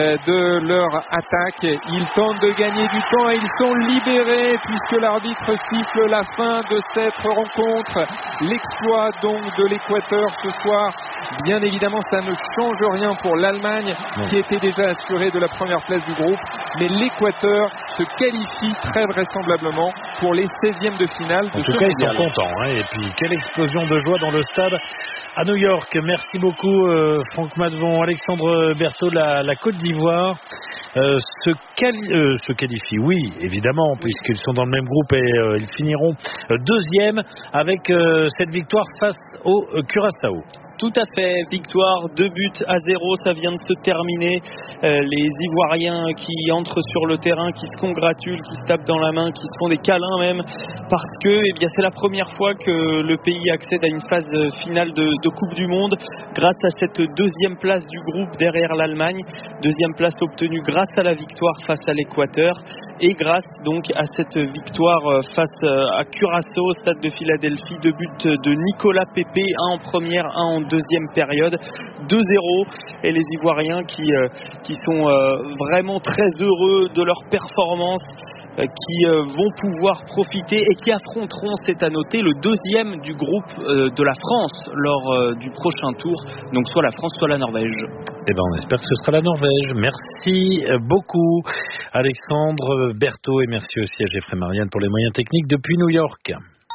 [SPEAKER 4] de leur attaque. Ils tentent de gagner du temps et ils sont libérés puisque l'arbitre siffle la fin de cette rencontre. L'exploit donc de l'Équateur ce soir. Bien évidemment, ça ne change rien pour l'Allemagne qui était déjà assurée de la première place du groupe, mais l'Équateur se qualifie très vraisemblablement pour les 16e de finale de ce mondial. En tout cas, ils sont contents.
[SPEAKER 2] Et puis, quelle explosion de joie dans le stade à New York. Merci beaucoup Franck Matvon. Alexandre Berthaud, la Côte d'Ivoire se qualifie, oui, évidemment, puisqu'ils sont dans le même groupe et ils finiront 2e avec cette victoire face au Curaçao.
[SPEAKER 5] Tout à fait, victoire, 2-0, ça vient de se terminer. Les Ivoiriens qui entrent sur le terrain, qui se congratulent, qui se tapent dans la main, qui se font des câlins même, parce que c'est la première fois que le pays accède à une phase finale de Coupe du Monde, grâce à cette 2e place du groupe derrière l'Allemagne, 2e place obtenue grâce à la victoire face à l'Équateur, et grâce donc à cette victoire face à Curaçao au stade de Philadelphie, 2 buts de Nicolas Pepe, un en première, un en 2e période, 2-0, et les Ivoiriens qui sont vraiment très heureux de leur performance, qui vont pouvoir profiter et qui affronteront, c'est à noter, le 2e du groupe de la France lors du prochain tour, donc soit la France soit la Norvège.
[SPEAKER 2] Eh ben, on espère que ce sera la Norvège. Merci beaucoup Alexandre Berthaud et merci aussi à Geoffrey Marianne pour les moyens techniques depuis New York.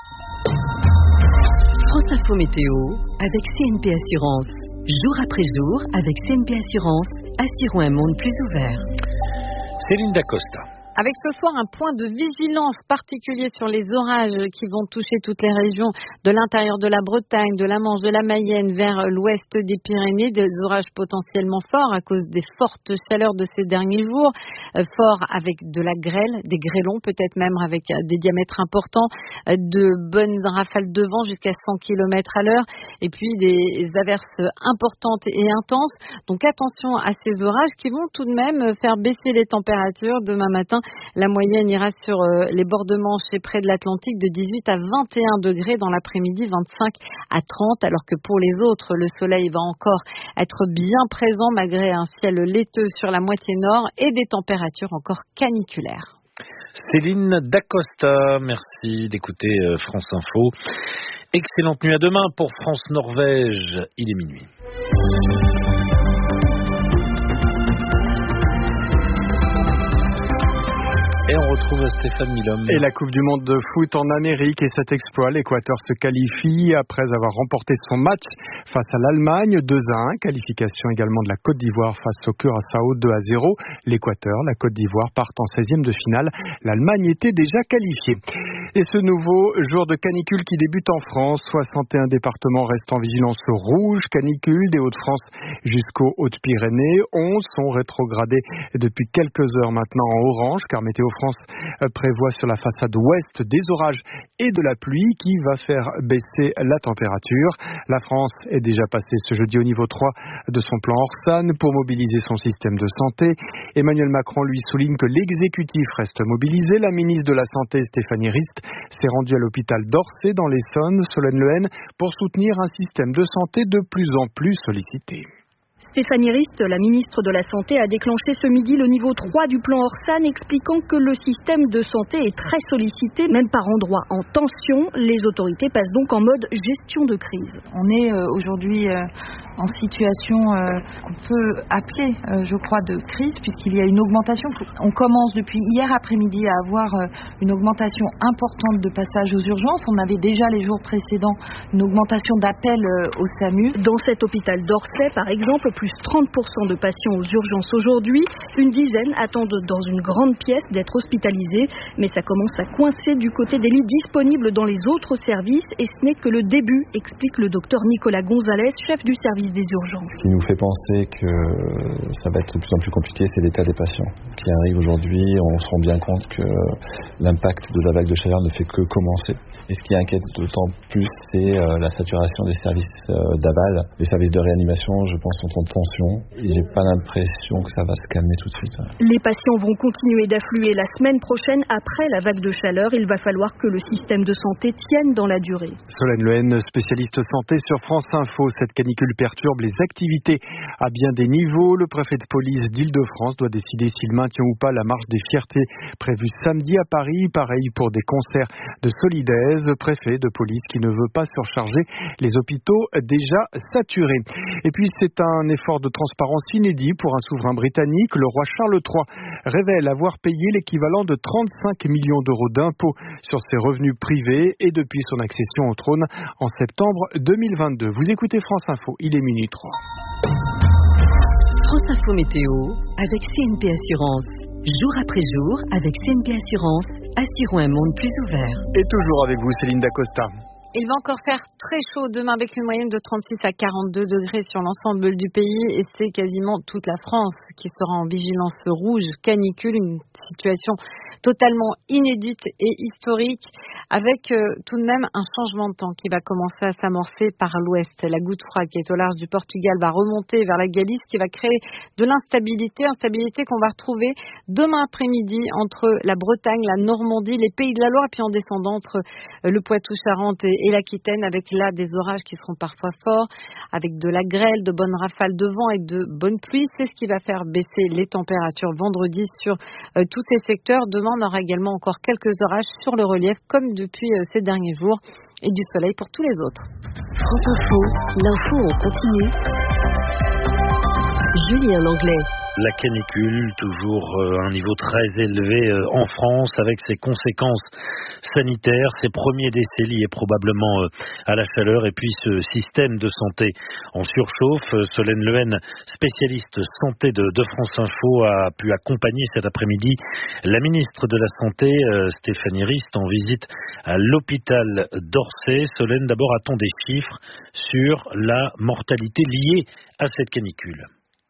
[SPEAKER 3] France Info Météo avec CNP Assurance. Jour après jour, avec CNP Assurance, assurons un monde plus ouvert.
[SPEAKER 2] Céline Dacosta.
[SPEAKER 6] Avec ce soir un point de vigilance particulier sur les orages qui vont toucher toutes les régions de l'intérieur de la Bretagne, de la Manche, de la Mayenne vers l'ouest des Pyrénées, des orages potentiellement forts à cause des fortes chaleurs de ces derniers jours, forts avec de la grêle, des grêlons peut-être même avec des diamètres importants, de bonnes rafales de vent jusqu'à 100 km à l'heure et puis des averses importantes et intenses. Donc attention à ces orages qui vont tout de même faire baisser les températures demain matin La moyenne ira sur les bords de Manche et près de l'Atlantique de 18 à 21 degrés dans l'après-midi, 25 à 30, alors que pour les autres, le soleil va encore être bien présent malgré un ciel laiteux sur la moitié nord et des températures encore caniculaires.
[SPEAKER 2] Céline Dacosta, merci d'écouter France Info. Excellente nuit, à demain pour France-Norvège, il est minuit. Et on retrouve Stéphane Milhomme.
[SPEAKER 18] Et la Coupe du Monde de foot en Amérique et cet exploit, l'Équateur se qualifie après avoir remporté son match face à l'Allemagne 2-1. Qualification également de la Côte d'Ivoire face au Curaçao 2-0. L'Équateur, la Côte d'Ivoire partent en 16e de finale. L'Allemagne était déjà qualifiée. Et ce nouveau jour de canicule qui débute en France, 61 départements restent en vigilance rouge, canicule des Hauts-de-France jusqu'aux Hautes-Pyrénées. 11 sont rétrogradés depuis quelques heures maintenant en orange, car Météo France prévoit sur la façade ouest des orages et de la pluie qui va faire baisser la température. La France est déjà passée ce jeudi au niveau 3 de son plan Orsan pour mobiliser son système de santé. Emmanuel Macron lui souligne que l'exécutif reste mobilisé. La ministre de la Santé, Stéphanie Rist, s'est rendue à l'hôpital d'Orsay dans l'Essonne, Solène Lehen, pour soutenir un système de santé de plus en plus sollicité.
[SPEAKER 19] Stéphanie Rist, la ministre de la Santé, a déclenché ce midi le niveau 3 du plan Orsan, expliquant que le système de santé est très sollicité, même par endroits en tension. Les autorités passent donc en mode gestion de crise.
[SPEAKER 20] On est aujourd'hui en situation qu'on peut appeler, je crois, de crise, puisqu'il y a une augmentation. On commence depuis hier après-midi à avoir une augmentation importante de passages aux urgences. On avait déjà les jours précédents une augmentation d'appels au SAMU.
[SPEAKER 19] Dans cet hôpital d'Orsay, par exemple, plus 30% de patients aux urgences aujourd'hui. Une dizaine attendent dans une grande pièce d'être hospitalisés. Mais ça commence à coincer du côté des lits disponibles dans les autres services. Et ce n'est que le début, explique le docteur Nicolas Gonzalez, chef du service des urgences.
[SPEAKER 21] Ce qui nous fait penser que ça va être de plus en plus compliqué, c'est l'état des patients qui arrivent aujourd'hui. On se rend bien compte que l'impact de la vague de chaleur ne fait que commencer. Et ce qui inquiète d'autant plus, c'est la saturation des services d'aval. Les services de réanimation, je pense, sont en tension. Et j'ai pas l'impression que ça va se calmer tout de suite.
[SPEAKER 19] Les patients vont continuer d'affluer la semaine prochaine après la vague de chaleur. Il va falloir que le système de santé tienne dans la durée.
[SPEAKER 18] Solène Lehen, spécialiste santé sur France Info. Cette canicule perturbe les activités à bien des niveaux. Le préfet de police d'Île-de-France doit décider s'il maintient ou pas la marche des fiertés prévue samedi à Paris. Pareil pour des concerts de Solidaise. Préfet de police qui ne veut pas surcharger les hôpitaux déjà saturés. Et puis c'est un effort de transparence inédit pour un souverain britannique. Le roi Charles III révèle avoir payé l'équivalent de 35 millions d'euros d'impôts sur ses revenus privés et depuis son accession au trône en septembre 2022. Vous écoutez France Info, il est minuit 3.
[SPEAKER 3] France Info Météo avec CNP Assurance. Jour après jour, avec CNP Assurance, assurons un monde plus ouvert.
[SPEAKER 18] Et toujours avec vous, Céline Dacosta.
[SPEAKER 6] Il va encore faire très chaud demain avec une moyenne de 36 à 42 degrés sur l'ensemble du pays et c'est quasiment toute la France qui sera en vigilance rouge, canicule, une situation totalement inédite et historique avec tout de même un changement de temps qui va commencer à s'amorcer par l'ouest. La goutte froide qui est au large du Portugal va remonter vers la Galice qui va créer de l'instabilité qu'on va retrouver demain après-midi entre la Bretagne, la Normandie, les Pays de la Loire et puis en descendant entre le Poitou-Charentes et l'Aquitaine avec là des orages qui seront parfois forts, avec de la grêle, de bonnes rafales de vent et de bonnes pluies. C'est ce qui va faire baisser les températures vendredi sur tous ces secteurs. Demain, on aura également encore quelques orages sur le relief comme depuis ces derniers jours et du soleil pour tous les autres.
[SPEAKER 3] France Info, l'info en continu. Julien Langlais.
[SPEAKER 2] La canicule, toujours un niveau très élevé en France avec ses conséquences sanitaires, ses premiers décès liés probablement à la chaleur et puis ce système de santé en surchauffe. Solène Lehen, spécialiste santé de France Info, a pu accompagner cet après-midi la ministre de la Santé, Stéphanie Rist, en visite à l'hôpital d'Orsay. Solène, d'abord, a-t-on des chiffres sur la mortalité liée à cette canicule ?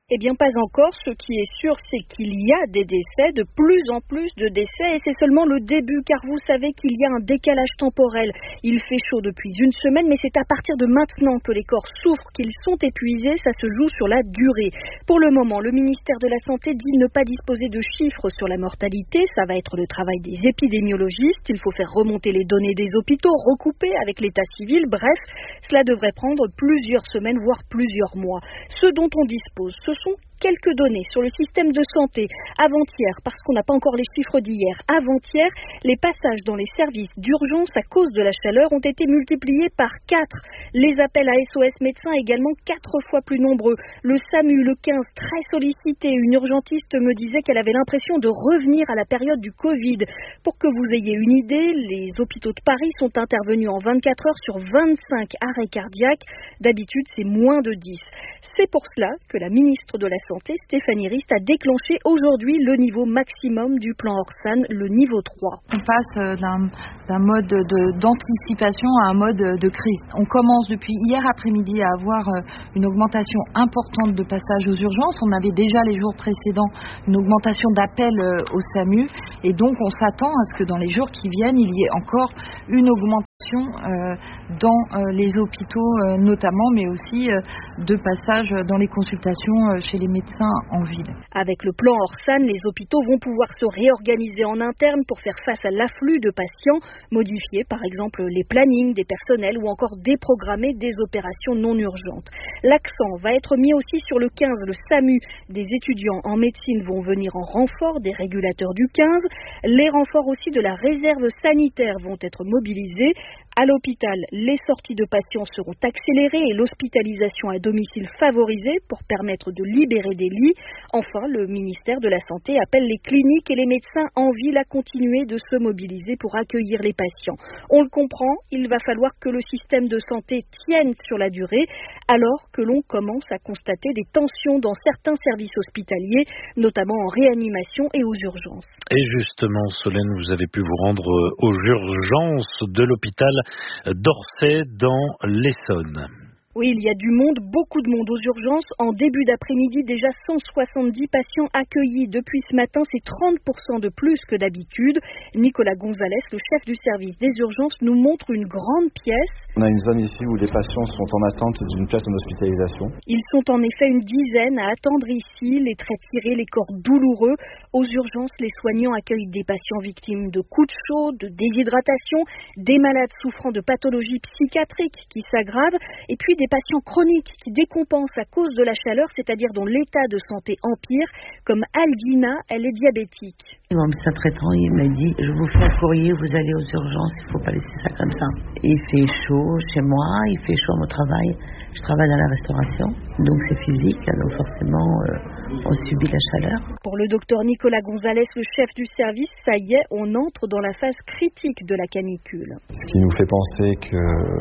[SPEAKER 19] Eh bien, pas encore. Ce qui est sûr, c'est qu'il y a des décès, de plus en plus de décès, et c'est seulement le début, car vous savez qu'il y a un décalage temporel. Il fait chaud depuis une semaine, mais c'est à partir de maintenant que les corps souffrent, qu'ils sont épuisés, ça se joue sur la durée. Pour le moment, le ministère de la Santé dit ne pas disposer de chiffres sur la mortalité, ça va être le travail des épidémiologistes, il faut faire remonter les données des hôpitaux, recouper avec l'état civil, bref, cela devrait prendre plusieurs semaines, voire plusieurs mois. Ce dont on dispose, ce sont quelques données sur le système de santé. Avant-hier, parce qu'on n'a pas encore les chiffres d'hier, avant-hier, les passages dans les services d'urgence à cause de la chaleur ont été multipliés par 4. Les appels à SOS médecins également 4 fois plus nombreux. Le SAMU, le 15, très sollicité. Une urgentiste me disait qu'elle avait l'impression de revenir à la période du Covid. Pour que vous ayez une idée, les hôpitaux de Paris sont intervenus en 24 heures sur 25 arrêts cardiaques. D'habitude, c'est moins de 10. C'est pour cela que la ministre de la Santé, Stéphanie Rist, a déclenché aujourd'hui le niveau maximum du plan Orsan, le niveau 3.
[SPEAKER 20] On passe d'un mode d'anticipation à un mode de crise. On commence depuis hier après-midi à avoir une augmentation importante de passages aux urgences. On avait déjà les jours précédents une augmentation d'appels au SAMU, et donc on s'attend à ce que dans les jours qui viennent, il y ait encore une augmentation dans les hôpitaux notamment, mais aussi de passage dans les consultations chez les médecins en ville.
[SPEAKER 19] Avec le plan Orsan, les hôpitaux vont pouvoir se réorganiser en interne pour faire face à l'afflux de patients, modifier par exemple les plannings des personnels ou encore déprogrammer des opérations non urgentes. L'accent va être mis aussi sur le 15, le SAMU. Des étudiants en médecine vont venir en renfort des régulateurs du 15. Les renforts aussi de la réserve sanitaire vont être mobilisés. À l'hôpital, les sorties de patients seront accélérées et l'hospitalisation à domicile favorisée pour permettre de libérer des lits. Enfin, le ministère de la Santé appelle les cliniques et les médecins en ville à continuer de se mobiliser pour accueillir les patients. On le comprend, il va falloir que le système de santé tienne sur la durée, alors que l'on commence à constater des tensions dans certains services hospitaliers, notamment en réanimation et aux urgences.
[SPEAKER 2] Et justement, Solène, vous avez pu vous rendre aux urgences de l'hôpital d'Orsay dans l'Essonne.
[SPEAKER 19] Oui, il y a du monde, beaucoup de monde aux urgences. En début d'après-midi, déjà 170 patients accueillis. Depuis ce matin, c'est 30% de plus que d'habitude. Nicolas Gonzalez, le chef du service des urgences, nous montre une grande pièce.
[SPEAKER 21] On a une zone ici où les patients sont en attente d'une place en hospitalisation.
[SPEAKER 19] Ils sont en effet une dizaine à attendre ici, les traits tirés, les corps douloureux. Aux urgences, les soignants accueillent des patients victimes de coups de chaud, de déshydratation, des malades souffrant de pathologies psychiatriques qui s'aggravent, et puis des patients chroniques qui décompensent à cause de la chaleur, c'est-à-dire dont l'état de santé empire, comme Aldina, elle est diabétique.
[SPEAKER 1] Mon médecin traitant, il m'a dit, je vous fais un courrier, vous allez aux urgences, il ne faut pas laisser ça comme ça. Il fait chaud chez moi, il fait chaud à mon travail, je travaille dans la restauration, donc c'est physique, donc forcément on subit la chaleur.
[SPEAKER 19] Pour le docteur Nicolas Gonzalez, le chef du service, ça y est, on entre dans la phase critique de la canicule.
[SPEAKER 21] Ce qui nous fait penser que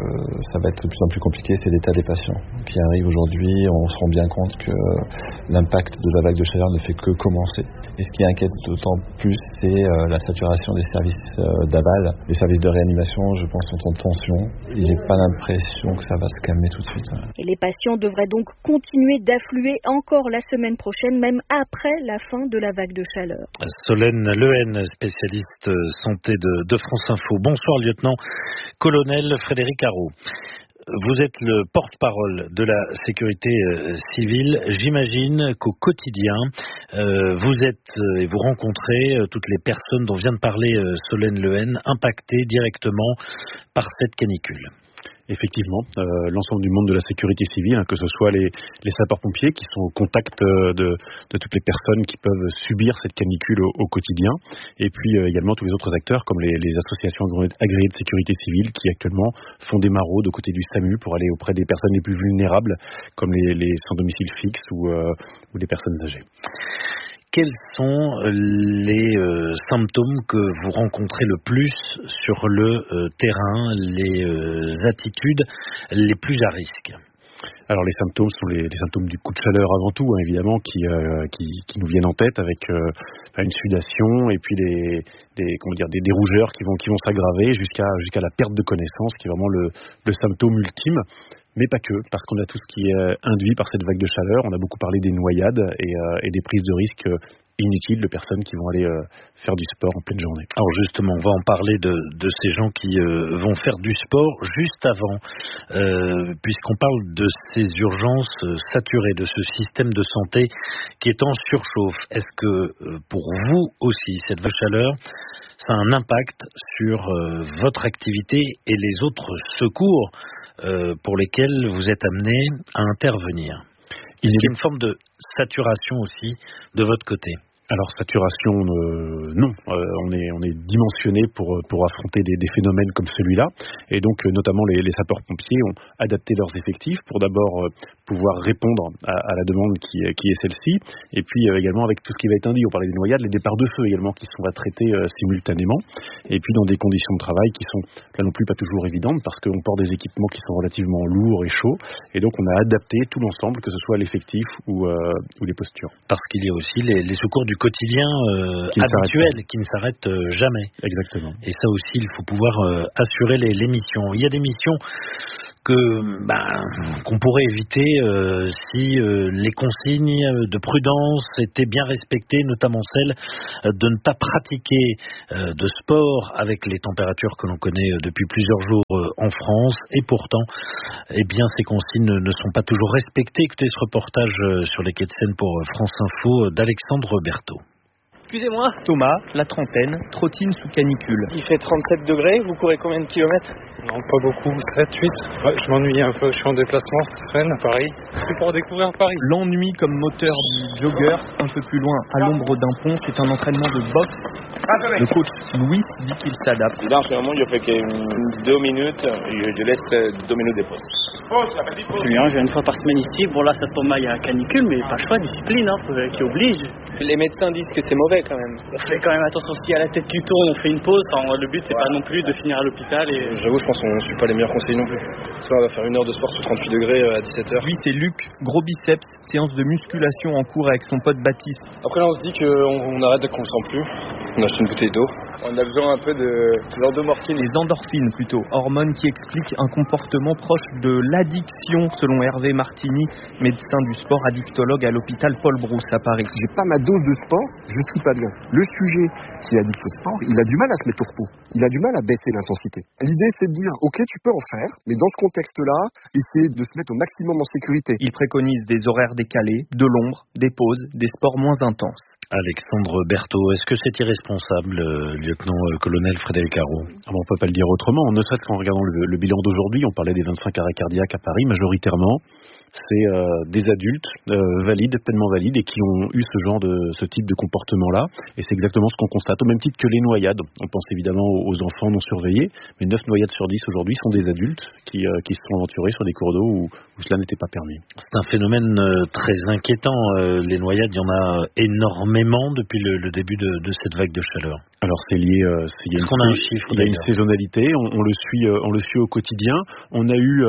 [SPEAKER 21] ça va être de plus en plus compliqué, c'est l'état des patients qui arrivent aujourd'hui. On se rend bien compte que l'impact de la vague de chaleur ne fait que commencer. Et ce qui inquiète d'autant plus, c'est la saturation des services d'aval. Les services de réanimation, je pense, sont en tension. Il n'y a pas l'impression que ça va se calmer tout de suite.
[SPEAKER 19] Et les patients devraient donc continuer d'affluer encore la semaine prochaine, même après la fin de la vague de chaleur.
[SPEAKER 2] Solène Lehen, spécialiste santé de France Info. Bonsoir, lieutenant-colonel Frédéric Arrault. Vous êtes le porte-parole de la sécurité civile. J'imagine qu'au quotidien, vous êtes et vous rencontrez toutes les personnes dont vient de parler Solène Lehen, impactées directement par cette canicule.
[SPEAKER 22] Effectivement, l'ensemble du monde de la sécurité civile, que ce soit les sapeurs-pompiers qui sont au contact de toutes les personnes qui peuvent subir cette canicule au quotidien, et puis également tous les autres acteurs comme les associations agréées de sécurité civile qui actuellement font des maraudes aux côtés du SAMU pour aller auprès des personnes les plus vulnérables comme les sans domicile fixe ou les personnes âgées.
[SPEAKER 2] Quels sont les symptômes que vous rencontrez le plus sur le terrain, les attitudes les plus à risque?
[SPEAKER 22] Alors les symptômes sont les symptômes du coup de chaleur avant tout, évidemment, qui nous viennent en tête avec une sudation et puis des rougeurs qui vont s'aggraver jusqu'à la perte de connaissance, qui est vraiment le symptôme ultime. mais pas que, parce qu'on a tout ce qui est induit par cette vague de chaleur. On a beaucoup parlé des noyades et des prises de risques inutiles de personnes qui vont aller faire du sport en pleine journée.
[SPEAKER 2] Alors justement, on va en parler de ces gens qui vont faire du sport juste avant, puisqu'on parle de ces urgences saturées, de ce système de santé qui est en surchauffe. Est-ce que pour vous aussi, cette vague de chaleur, ça a un impact sur votre activité et les autres secours pour lesquels vous êtes amené à intervenir? Est-ce qu'il y a une forme de saturation aussi de votre côté?
[SPEAKER 22] Alors saturation, non. On est dimensionné pour affronter des phénomènes comme celui-là, et donc notamment les sapeurs-pompiers ont adapté leurs effectifs pour d'abord pouvoir répondre à la demande qui est celle-ci, et puis également avec tout ce qui va être induit. On parlait des noyades, les départs de feu également qui sont à traiter simultanément, et puis dans des conditions de travail qui sont là non plus pas toujours évidentes parce qu'on porte des équipements qui sont relativement lourds et chauds, et donc on a adapté tout l'ensemble, que ce soit l'effectif ou les postures.
[SPEAKER 2] Parce qu'il y a aussi les secours du quotidien habituel qui ne s'arrête jamais.
[SPEAKER 22] Exactement.
[SPEAKER 2] Et ça aussi, il faut pouvoir assurer les missions. Il y a des missions qu'on pourrait éviter si les consignes de prudence étaient bien respectées, notamment celle de ne pas pratiquer de sport avec les températures que l'on connaît depuis plusieurs jours en France, et pourtant ces consignes ne sont pas toujours respectées. Écoutez ce reportage sur les quais de Seine pour France Info d'Alexandre Berthaud.
[SPEAKER 8] Excusez-moi. Thomas, la trentaine, trottine sous canicule. Il fait 37 degrés, vous courez combien de kilomètres?
[SPEAKER 12] Non, pas beaucoup, 7, 8. Ouais, je m'ennuie un peu, je suis en déplacement cette semaine à Paris. C'est pour découvrir Paris.
[SPEAKER 8] L'ennui comme moteur du jogger, un peu plus loin, à l'ombre d'un pont, c'est un entraînement de boxe. Le coach Louis dit qu'il s'adapte.
[SPEAKER 23] Là, en ce moment, je fais que 2 minutes, je laisse 2 minutes de pause.
[SPEAKER 24] Je viens une fois par semaine ici. Bon, là, ça tombe mal, il y a canicule, mais pas le choix, discipline, qui oblige.
[SPEAKER 8] Les médecins disent que c'est mauvais quand même.
[SPEAKER 24] On fait quand même attention s'il y a la tête qui tourne, on fait une pause. Enfin, le but, c'est pas non plus de finir à l'hôpital.
[SPEAKER 23] J'avoue, je pense qu'on ne suit pas les meilleurs conseils non plus. Soit on va faire 1 heure de sport sous 38 degrés à 17h.
[SPEAKER 8] Lui, c'est Luc, gros biceps, séance de musculation en cours avec son pote Baptiste.
[SPEAKER 23] Après, là, on se dit qu'on arrête dès qu'on ne sent plus. On achète une bouteille d'eau. On a besoin un peu d'endorphines.
[SPEAKER 8] Les endorphines plutôt, hormones qui expliquent un comportement proche de l'addiction selon Hervé Martini, médecin du sport addictologue à l'hôpital Paul Brousse à Paris.
[SPEAKER 25] Si j'ai pas ma dose de sport, je ne suis pas bien. Le sujet qui est addict au sport, il a du mal à se mettre au repos. Il a du mal à baisser l'intensité. L'idée, c'est de dire, ok, tu peux en faire, mais dans ce contexte-là, essayer de se mettre au maximum en sécurité.
[SPEAKER 8] Il préconise des horaires décalés, de l'ombre, des pauses, des sports moins intenses.
[SPEAKER 2] Alexandre Berthaud, est-ce que c'est irresponsable, lieutenant-colonel Frédéric Haro?
[SPEAKER 22] On ne peut pas le dire autrement. Ne serait-ce qu'en regardant le bilan d'aujourd'hui, on parlait des 25 arrêts cardiaques à Paris, majoritairement. C'est des adultes valides, pleinement valides, et qui ont eu ce type de comportement-là. Et c'est exactement ce qu'on constate, au même titre que les noyades. On pense évidemment aux enfants non surveillés, mais 9 noyades sur 10 aujourd'hui sont des adultes qui se sont aventurés sur des cours d'eau où cela n'était pas permis.
[SPEAKER 2] C'est un phénomène très inquiétant. Les noyades, il y en a énormément depuis le début de cette vague de chaleur.
[SPEAKER 22] Alors c'est lié. Il y a une saisonnalité. On le suit au quotidien. On a eu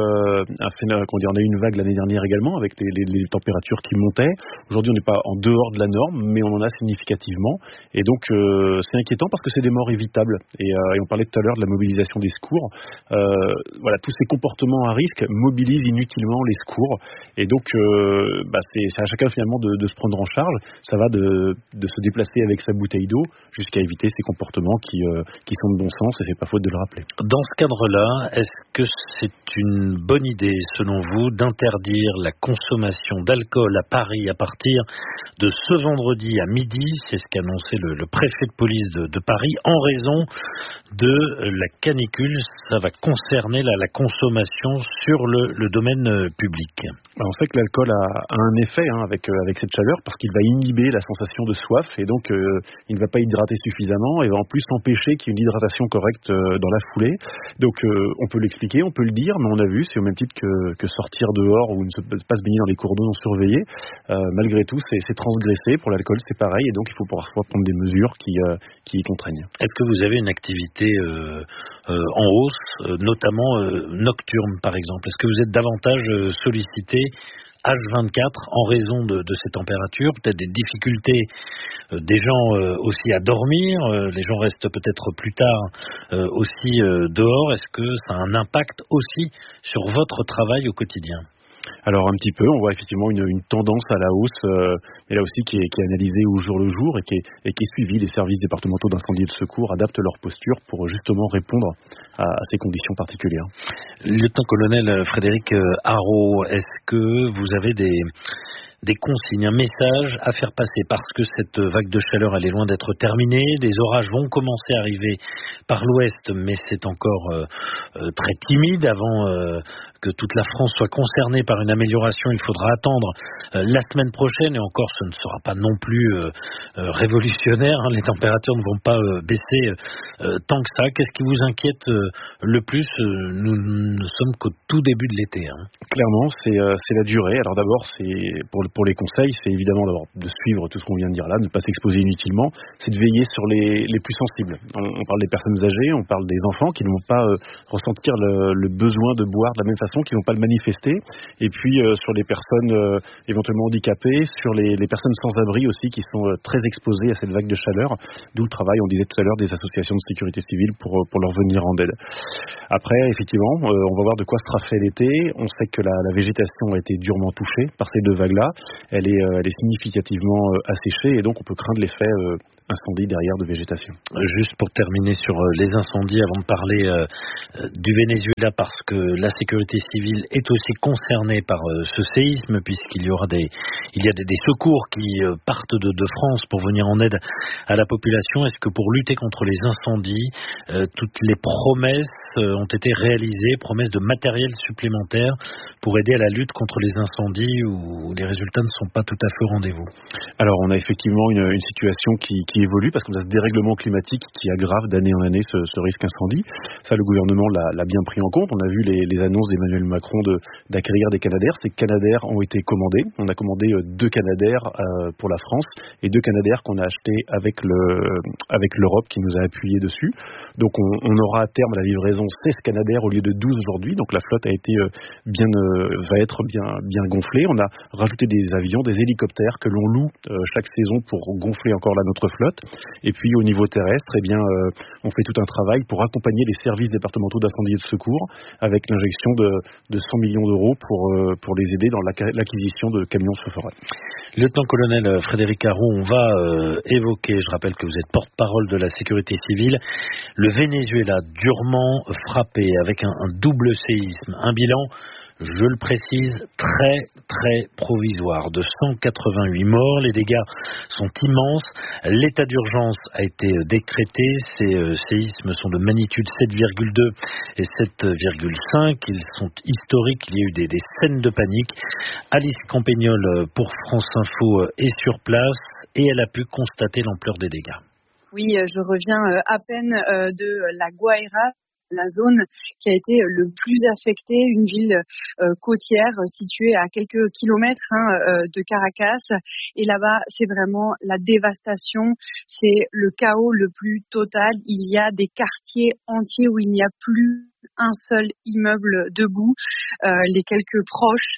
[SPEAKER 22] une vague l'année dernière également avec les températures qui montaient. Aujourd'hui, on n'est pas en dehors de la norme, mais on en a significativement. Et donc c'est inquiétant parce que c'est des morts évitables. Et on parlait tout à l'heure de la mobilisation des secours. Tous ces comportements à risque mobilisent inutilement les secours. Et donc c'est à chacun finalement de se prendre en charge. Ça va de se déplacer avec sa bouteille d'eau jusqu'à éviter ces comportements qui sont de bon sens, et c'est pas faute de le rappeler.
[SPEAKER 2] Dans ce cadre-là, est-ce que c'est une bonne idée, selon vous, d'interdire la consommation d'alcool à Paris à partir de ce vendredi à midi? C'est ce qu'a annoncé le préfet de police de Paris, en raison de la canicule. Ça va concerner la consommation sur le domaine public.
[SPEAKER 22] On sait que l'alcool a un effet avec cette chaleur, parce qu'il va inhiber la sensation de soif, et donc il ne va pas hydrater suffisamment, et va en plus empêcher qu'il y ait une hydratation correcte dans la foulée. Donc on peut l'expliquer, on peut le dire, mais on a vu, c'est au même titre que sortir dehors ou ne pas se baigner dans les cours d'eau non surveillés. Malgré tout, c'est transgressé. Pour l'alcool, c'est pareil, et donc il faut parfois prendre des mesures qui y contraignent.
[SPEAKER 2] Est-ce que vous avez une activité en hausse, notamment nocturne par exemple? Est-ce que vous êtes davantage sollicité H24 en raison de ces températures, peut-être des difficultés des gens aussi à dormir, les gens restent peut-être plus tard aussi dehors. Est-ce que ça a un impact aussi sur votre travail au quotidien ?
[SPEAKER 22] Alors un petit peu, on voit effectivement une tendance à la hausse, mais là aussi qui est analysée au jour le jour et qui est suivie. Les services départementaux d'incendie et de secours adaptent leur posture pour justement répondre à ces conditions particulières.
[SPEAKER 2] Lieutenant-colonel Frédéric Haro, est-ce que vous avez des consignes, un message à faire passer parce que cette vague de chaleur elle est loin d'être terminée, des orages vont commencer à arriver par l'ouest mais c'est encore très timide avant que toute la France soit concernée par une amélioration, il faudra attendre la semaine prochaine et encore ce ne sera pas non plus révolutionnaire, les températures ne vont pas baisser tant que ça. Qu'est-ce qui vous inquiète le plus? Nous ne sommes qu'au tout début de l'été.
[SPEAKER 22] Clairement, c'est la durée. Alors d'abord, c'est pour les conseils, c'est évidemment d'abord de suivre tout ce qu'on vient de dire là, de ne pas s'exposer inutilement, c'est de veiller sur les plus sensibles. On parle des personnes âgées, on parle des enfants qui ne vont pas ressentir le besoin de boire de la même façon, qui ne vont pas le manifester, et puis sur les personnes éventuellement handicapées, sur les personnes sans abri aussi qui sont très exposées à cette vague de chaleur, d'où le travail, on disait tout à l'heure, des associations de sécurité civile pour leur venir en aide. Après, effectivement, on va voir de quoi sera fait l'été. On sait que la végétation a été durement touchée par ces deux vagues-là. Elle est significativement asséchée et donc on peut craindre l'effet incendie derrière de végétation.
[SPEAKER 2] Juste pour terminer sur les incendies, avant de parler du Venezuela, parce que la sécurité civile est aussi concernée par ce séisme, puisqu'il y a des secours qui partent de France pour venir en aide à la population. Est-ce que pour lutter contre les incendies, toutes les promesses ont été réalisées, promesses de matériel supplémentaire pour aider à la lutte contre les incendies où les résultats ne sont pas tout à fait au rendez-vous?
[SPEAKER 22] Alors on a effectivement une situation qui évolue parce qu'on a ce dérèglement climatique qui aggrave d'année en année ce risque incendie. Ça, le gouvernement l'a bien pris en compte. On a vu les annonces d'Emmanuel Macron d'acquérir des Canadair. Ces Canadair ont été commandés. On a commandé 2 Canadair pour la France et 2 Canadair qu'on a achetés avec l'Europe qui nous a appuyé dessus. Donc on aura à terme la livraison 16 Canadair au lieu de 12 aujourd'hui. Donc la flotte va être bien gonflée. On a rajouté des avions, des hélicoptères que l'on loue chaque saison pour gonfler encore notre flotte. Et puis au niveau terrestre, on fait tout un travail pour accompagner les services départementaux d'incendie et de secours avec l'injection de 100 millions d'euros pour les aider dans l'acquisition de camions feu-forêt.
[SPEAKER 2] Lieutenant-colonel Frédéric Haro, on va évoquer, je rappelle que vous êtes porte-parole de la sécurité civile, le Venezuela durement frappé avec un double séisme, un bilan, je le précise, très très provisoire, de 188 morts. Les dégâts sont immenses. L'état d'urgence a été décrété. Ces séismes sont de magnitude 7,2 et 7,5. Ils sont historiques. Il y a eu des scènes de panique. Alice Campagnol pour France Info est sur place et elle a pu constater l'ampleur des dégâts.
[SPEAKER 10] Oui, je reviens à peine de La Guaira, la zone qui a été le plus affectée, une ville côtière située à quelques kilomètres de Caracas. Et là-bas, c'est vraiment la dévastation, c'est le chaos le plus total. Il y a des quartiers entiers où il n'y a plus un seul immeuble debout. Les quelques proches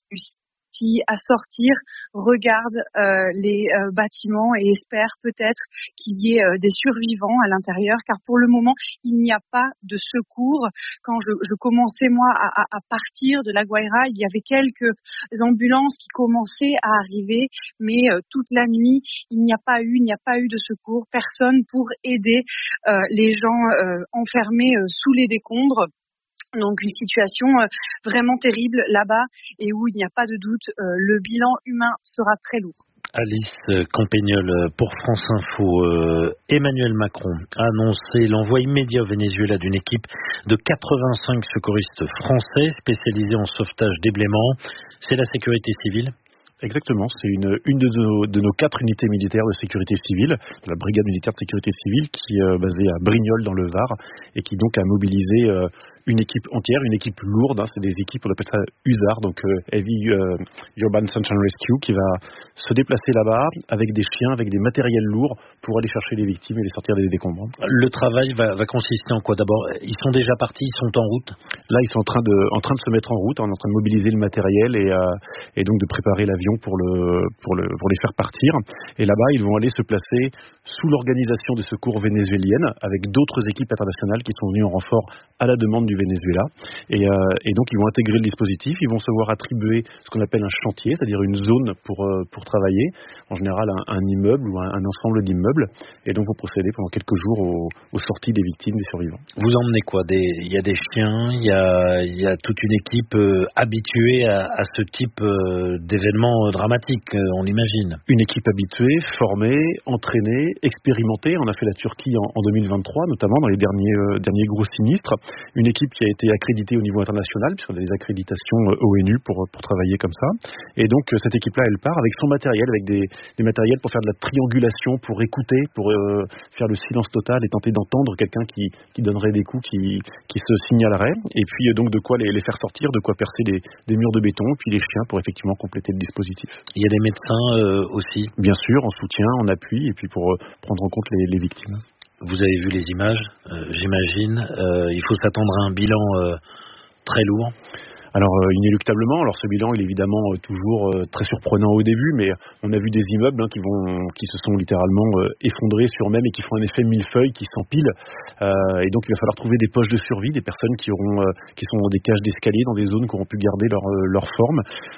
[SPEAKER 10] qui à sortir regardent les bâtiments et espèrent peut-être qu'il y ait des survivants à l'intérieur, car pour le moment il n'y a pas de secours. Quand je commençais moi à partir de La Guaira, il y avait quelques ambulances qui commençaient à arriver, mais toute la nuit il n'y a pas eu de secours, personne pour aider les gens enfermés sous les décombres. Donc une situation vraiment terrible là-bas et où il n'y a pas de doute, le bilan humain sera très lourd.
[SPEAKER 2] Alice Campagnol pour France Info. Emmanuel Macron a annoncé l'envoi immédiat au Venezuela d'une équipe de 85 secouristes français spécialisés en sauvetage d'ébléments. C'est la sécurité civile?
[SPEAKER 22] Exactement, c'est une de nos 4 unités militaires de sécurité civile, la brigade militaire de sécurité civile qui est basée à Brignoles dans le Var et qui donc a mobilisé une équipe entière, une équipe lourde. C'est des équipes, on appelle ça USAR, donc Heavy Urban Search and Rescue, qui va se déplacer là-bas avec des chiens, avec des matériels lourds pour aller chercher les victimes et les sortir des décombres.
[SPEAKER 2] Le travail va consister en quoi? D'abord, ils sont déjà partis, ils sont en route?
[SPEAKER 22] Là, ils sont en train de se mettre en route, on est en train de mobiliser le matériel et donc de préparer l'avion pour les faire partir. Et là-bas, ils vont aller se placer sous l'organisation des secours vénézuélienne avec d'autres équipes internationales qui sont venues en renfort à la demande du Venezuela. Et donc, ils vont intégrer le dispositif, ils vont se voir attribuer ce qu'on appelle un chantier, c'est-à-dire une zone pour travailler, en général un immeuble ou un ensemble d'immeubles, et donc vont procéder pendant quelques jours aux sorties des victimes, des survivants.
[SPEAKER 2] Vous emmenez quoi? Il y a des chiens, il y a toute une équipe habituée à ce type d'événements dramatiques, on l'imagine.
[SPEAKER 22] Une équipe habituée, formée, entraînée, expérimentée. On a fait la Turquie en 2023, notamment dans les derniers gros sinistres. Une équipe qui a été accréditée au niveau international, puisqu'on a des accréditations ONU pour travailler comme ça. Et donc cette équipe-là, elle part avec son matériel, avec des matériels pour faire de la triangulation, pour écouter, pour faire le silence total et tenter d'entendre quelqu'un qui donnerait des coups, qui se signalerait. Et puis donc de quoi les faire sortir, de quoi percer des murs de béton, puis les chiens pour effectivement compléter le dispositif.
[SPEAKER 2] Il y a des médecins aussi?
[SPEAKER 22] Bien sûr, en soutien, en appui, et puis pour prendre en compte les victimes.
[SPEAKER 2] Vous avez vu les images, j'imagine. Il faut s'attendre à un bilan très lourd.
[SPEAKER 22] Alors inéluctablement, ce bilan il est évidemment toujours très surprenant au début, mais on a vu des immeubles qui se sont littéralement effondrés sur eux-mêmes et qui font un effet millefeuille, qui s'empilent, et donc il va falloir trouver des poches de survie, des personnes qui sont dans des cages d'escalier, dans des zones qui auront pu garder leur forme.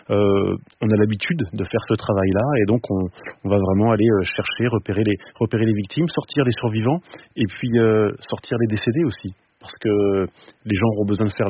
[SPEAKER 22] On a l'habitude de faire ce travail-là, et donc on va vraiment aller chercher, repérer les victimes, sortir les survivants, et puis sortir les décédés aussi. Parce que les gens auront besoin de faire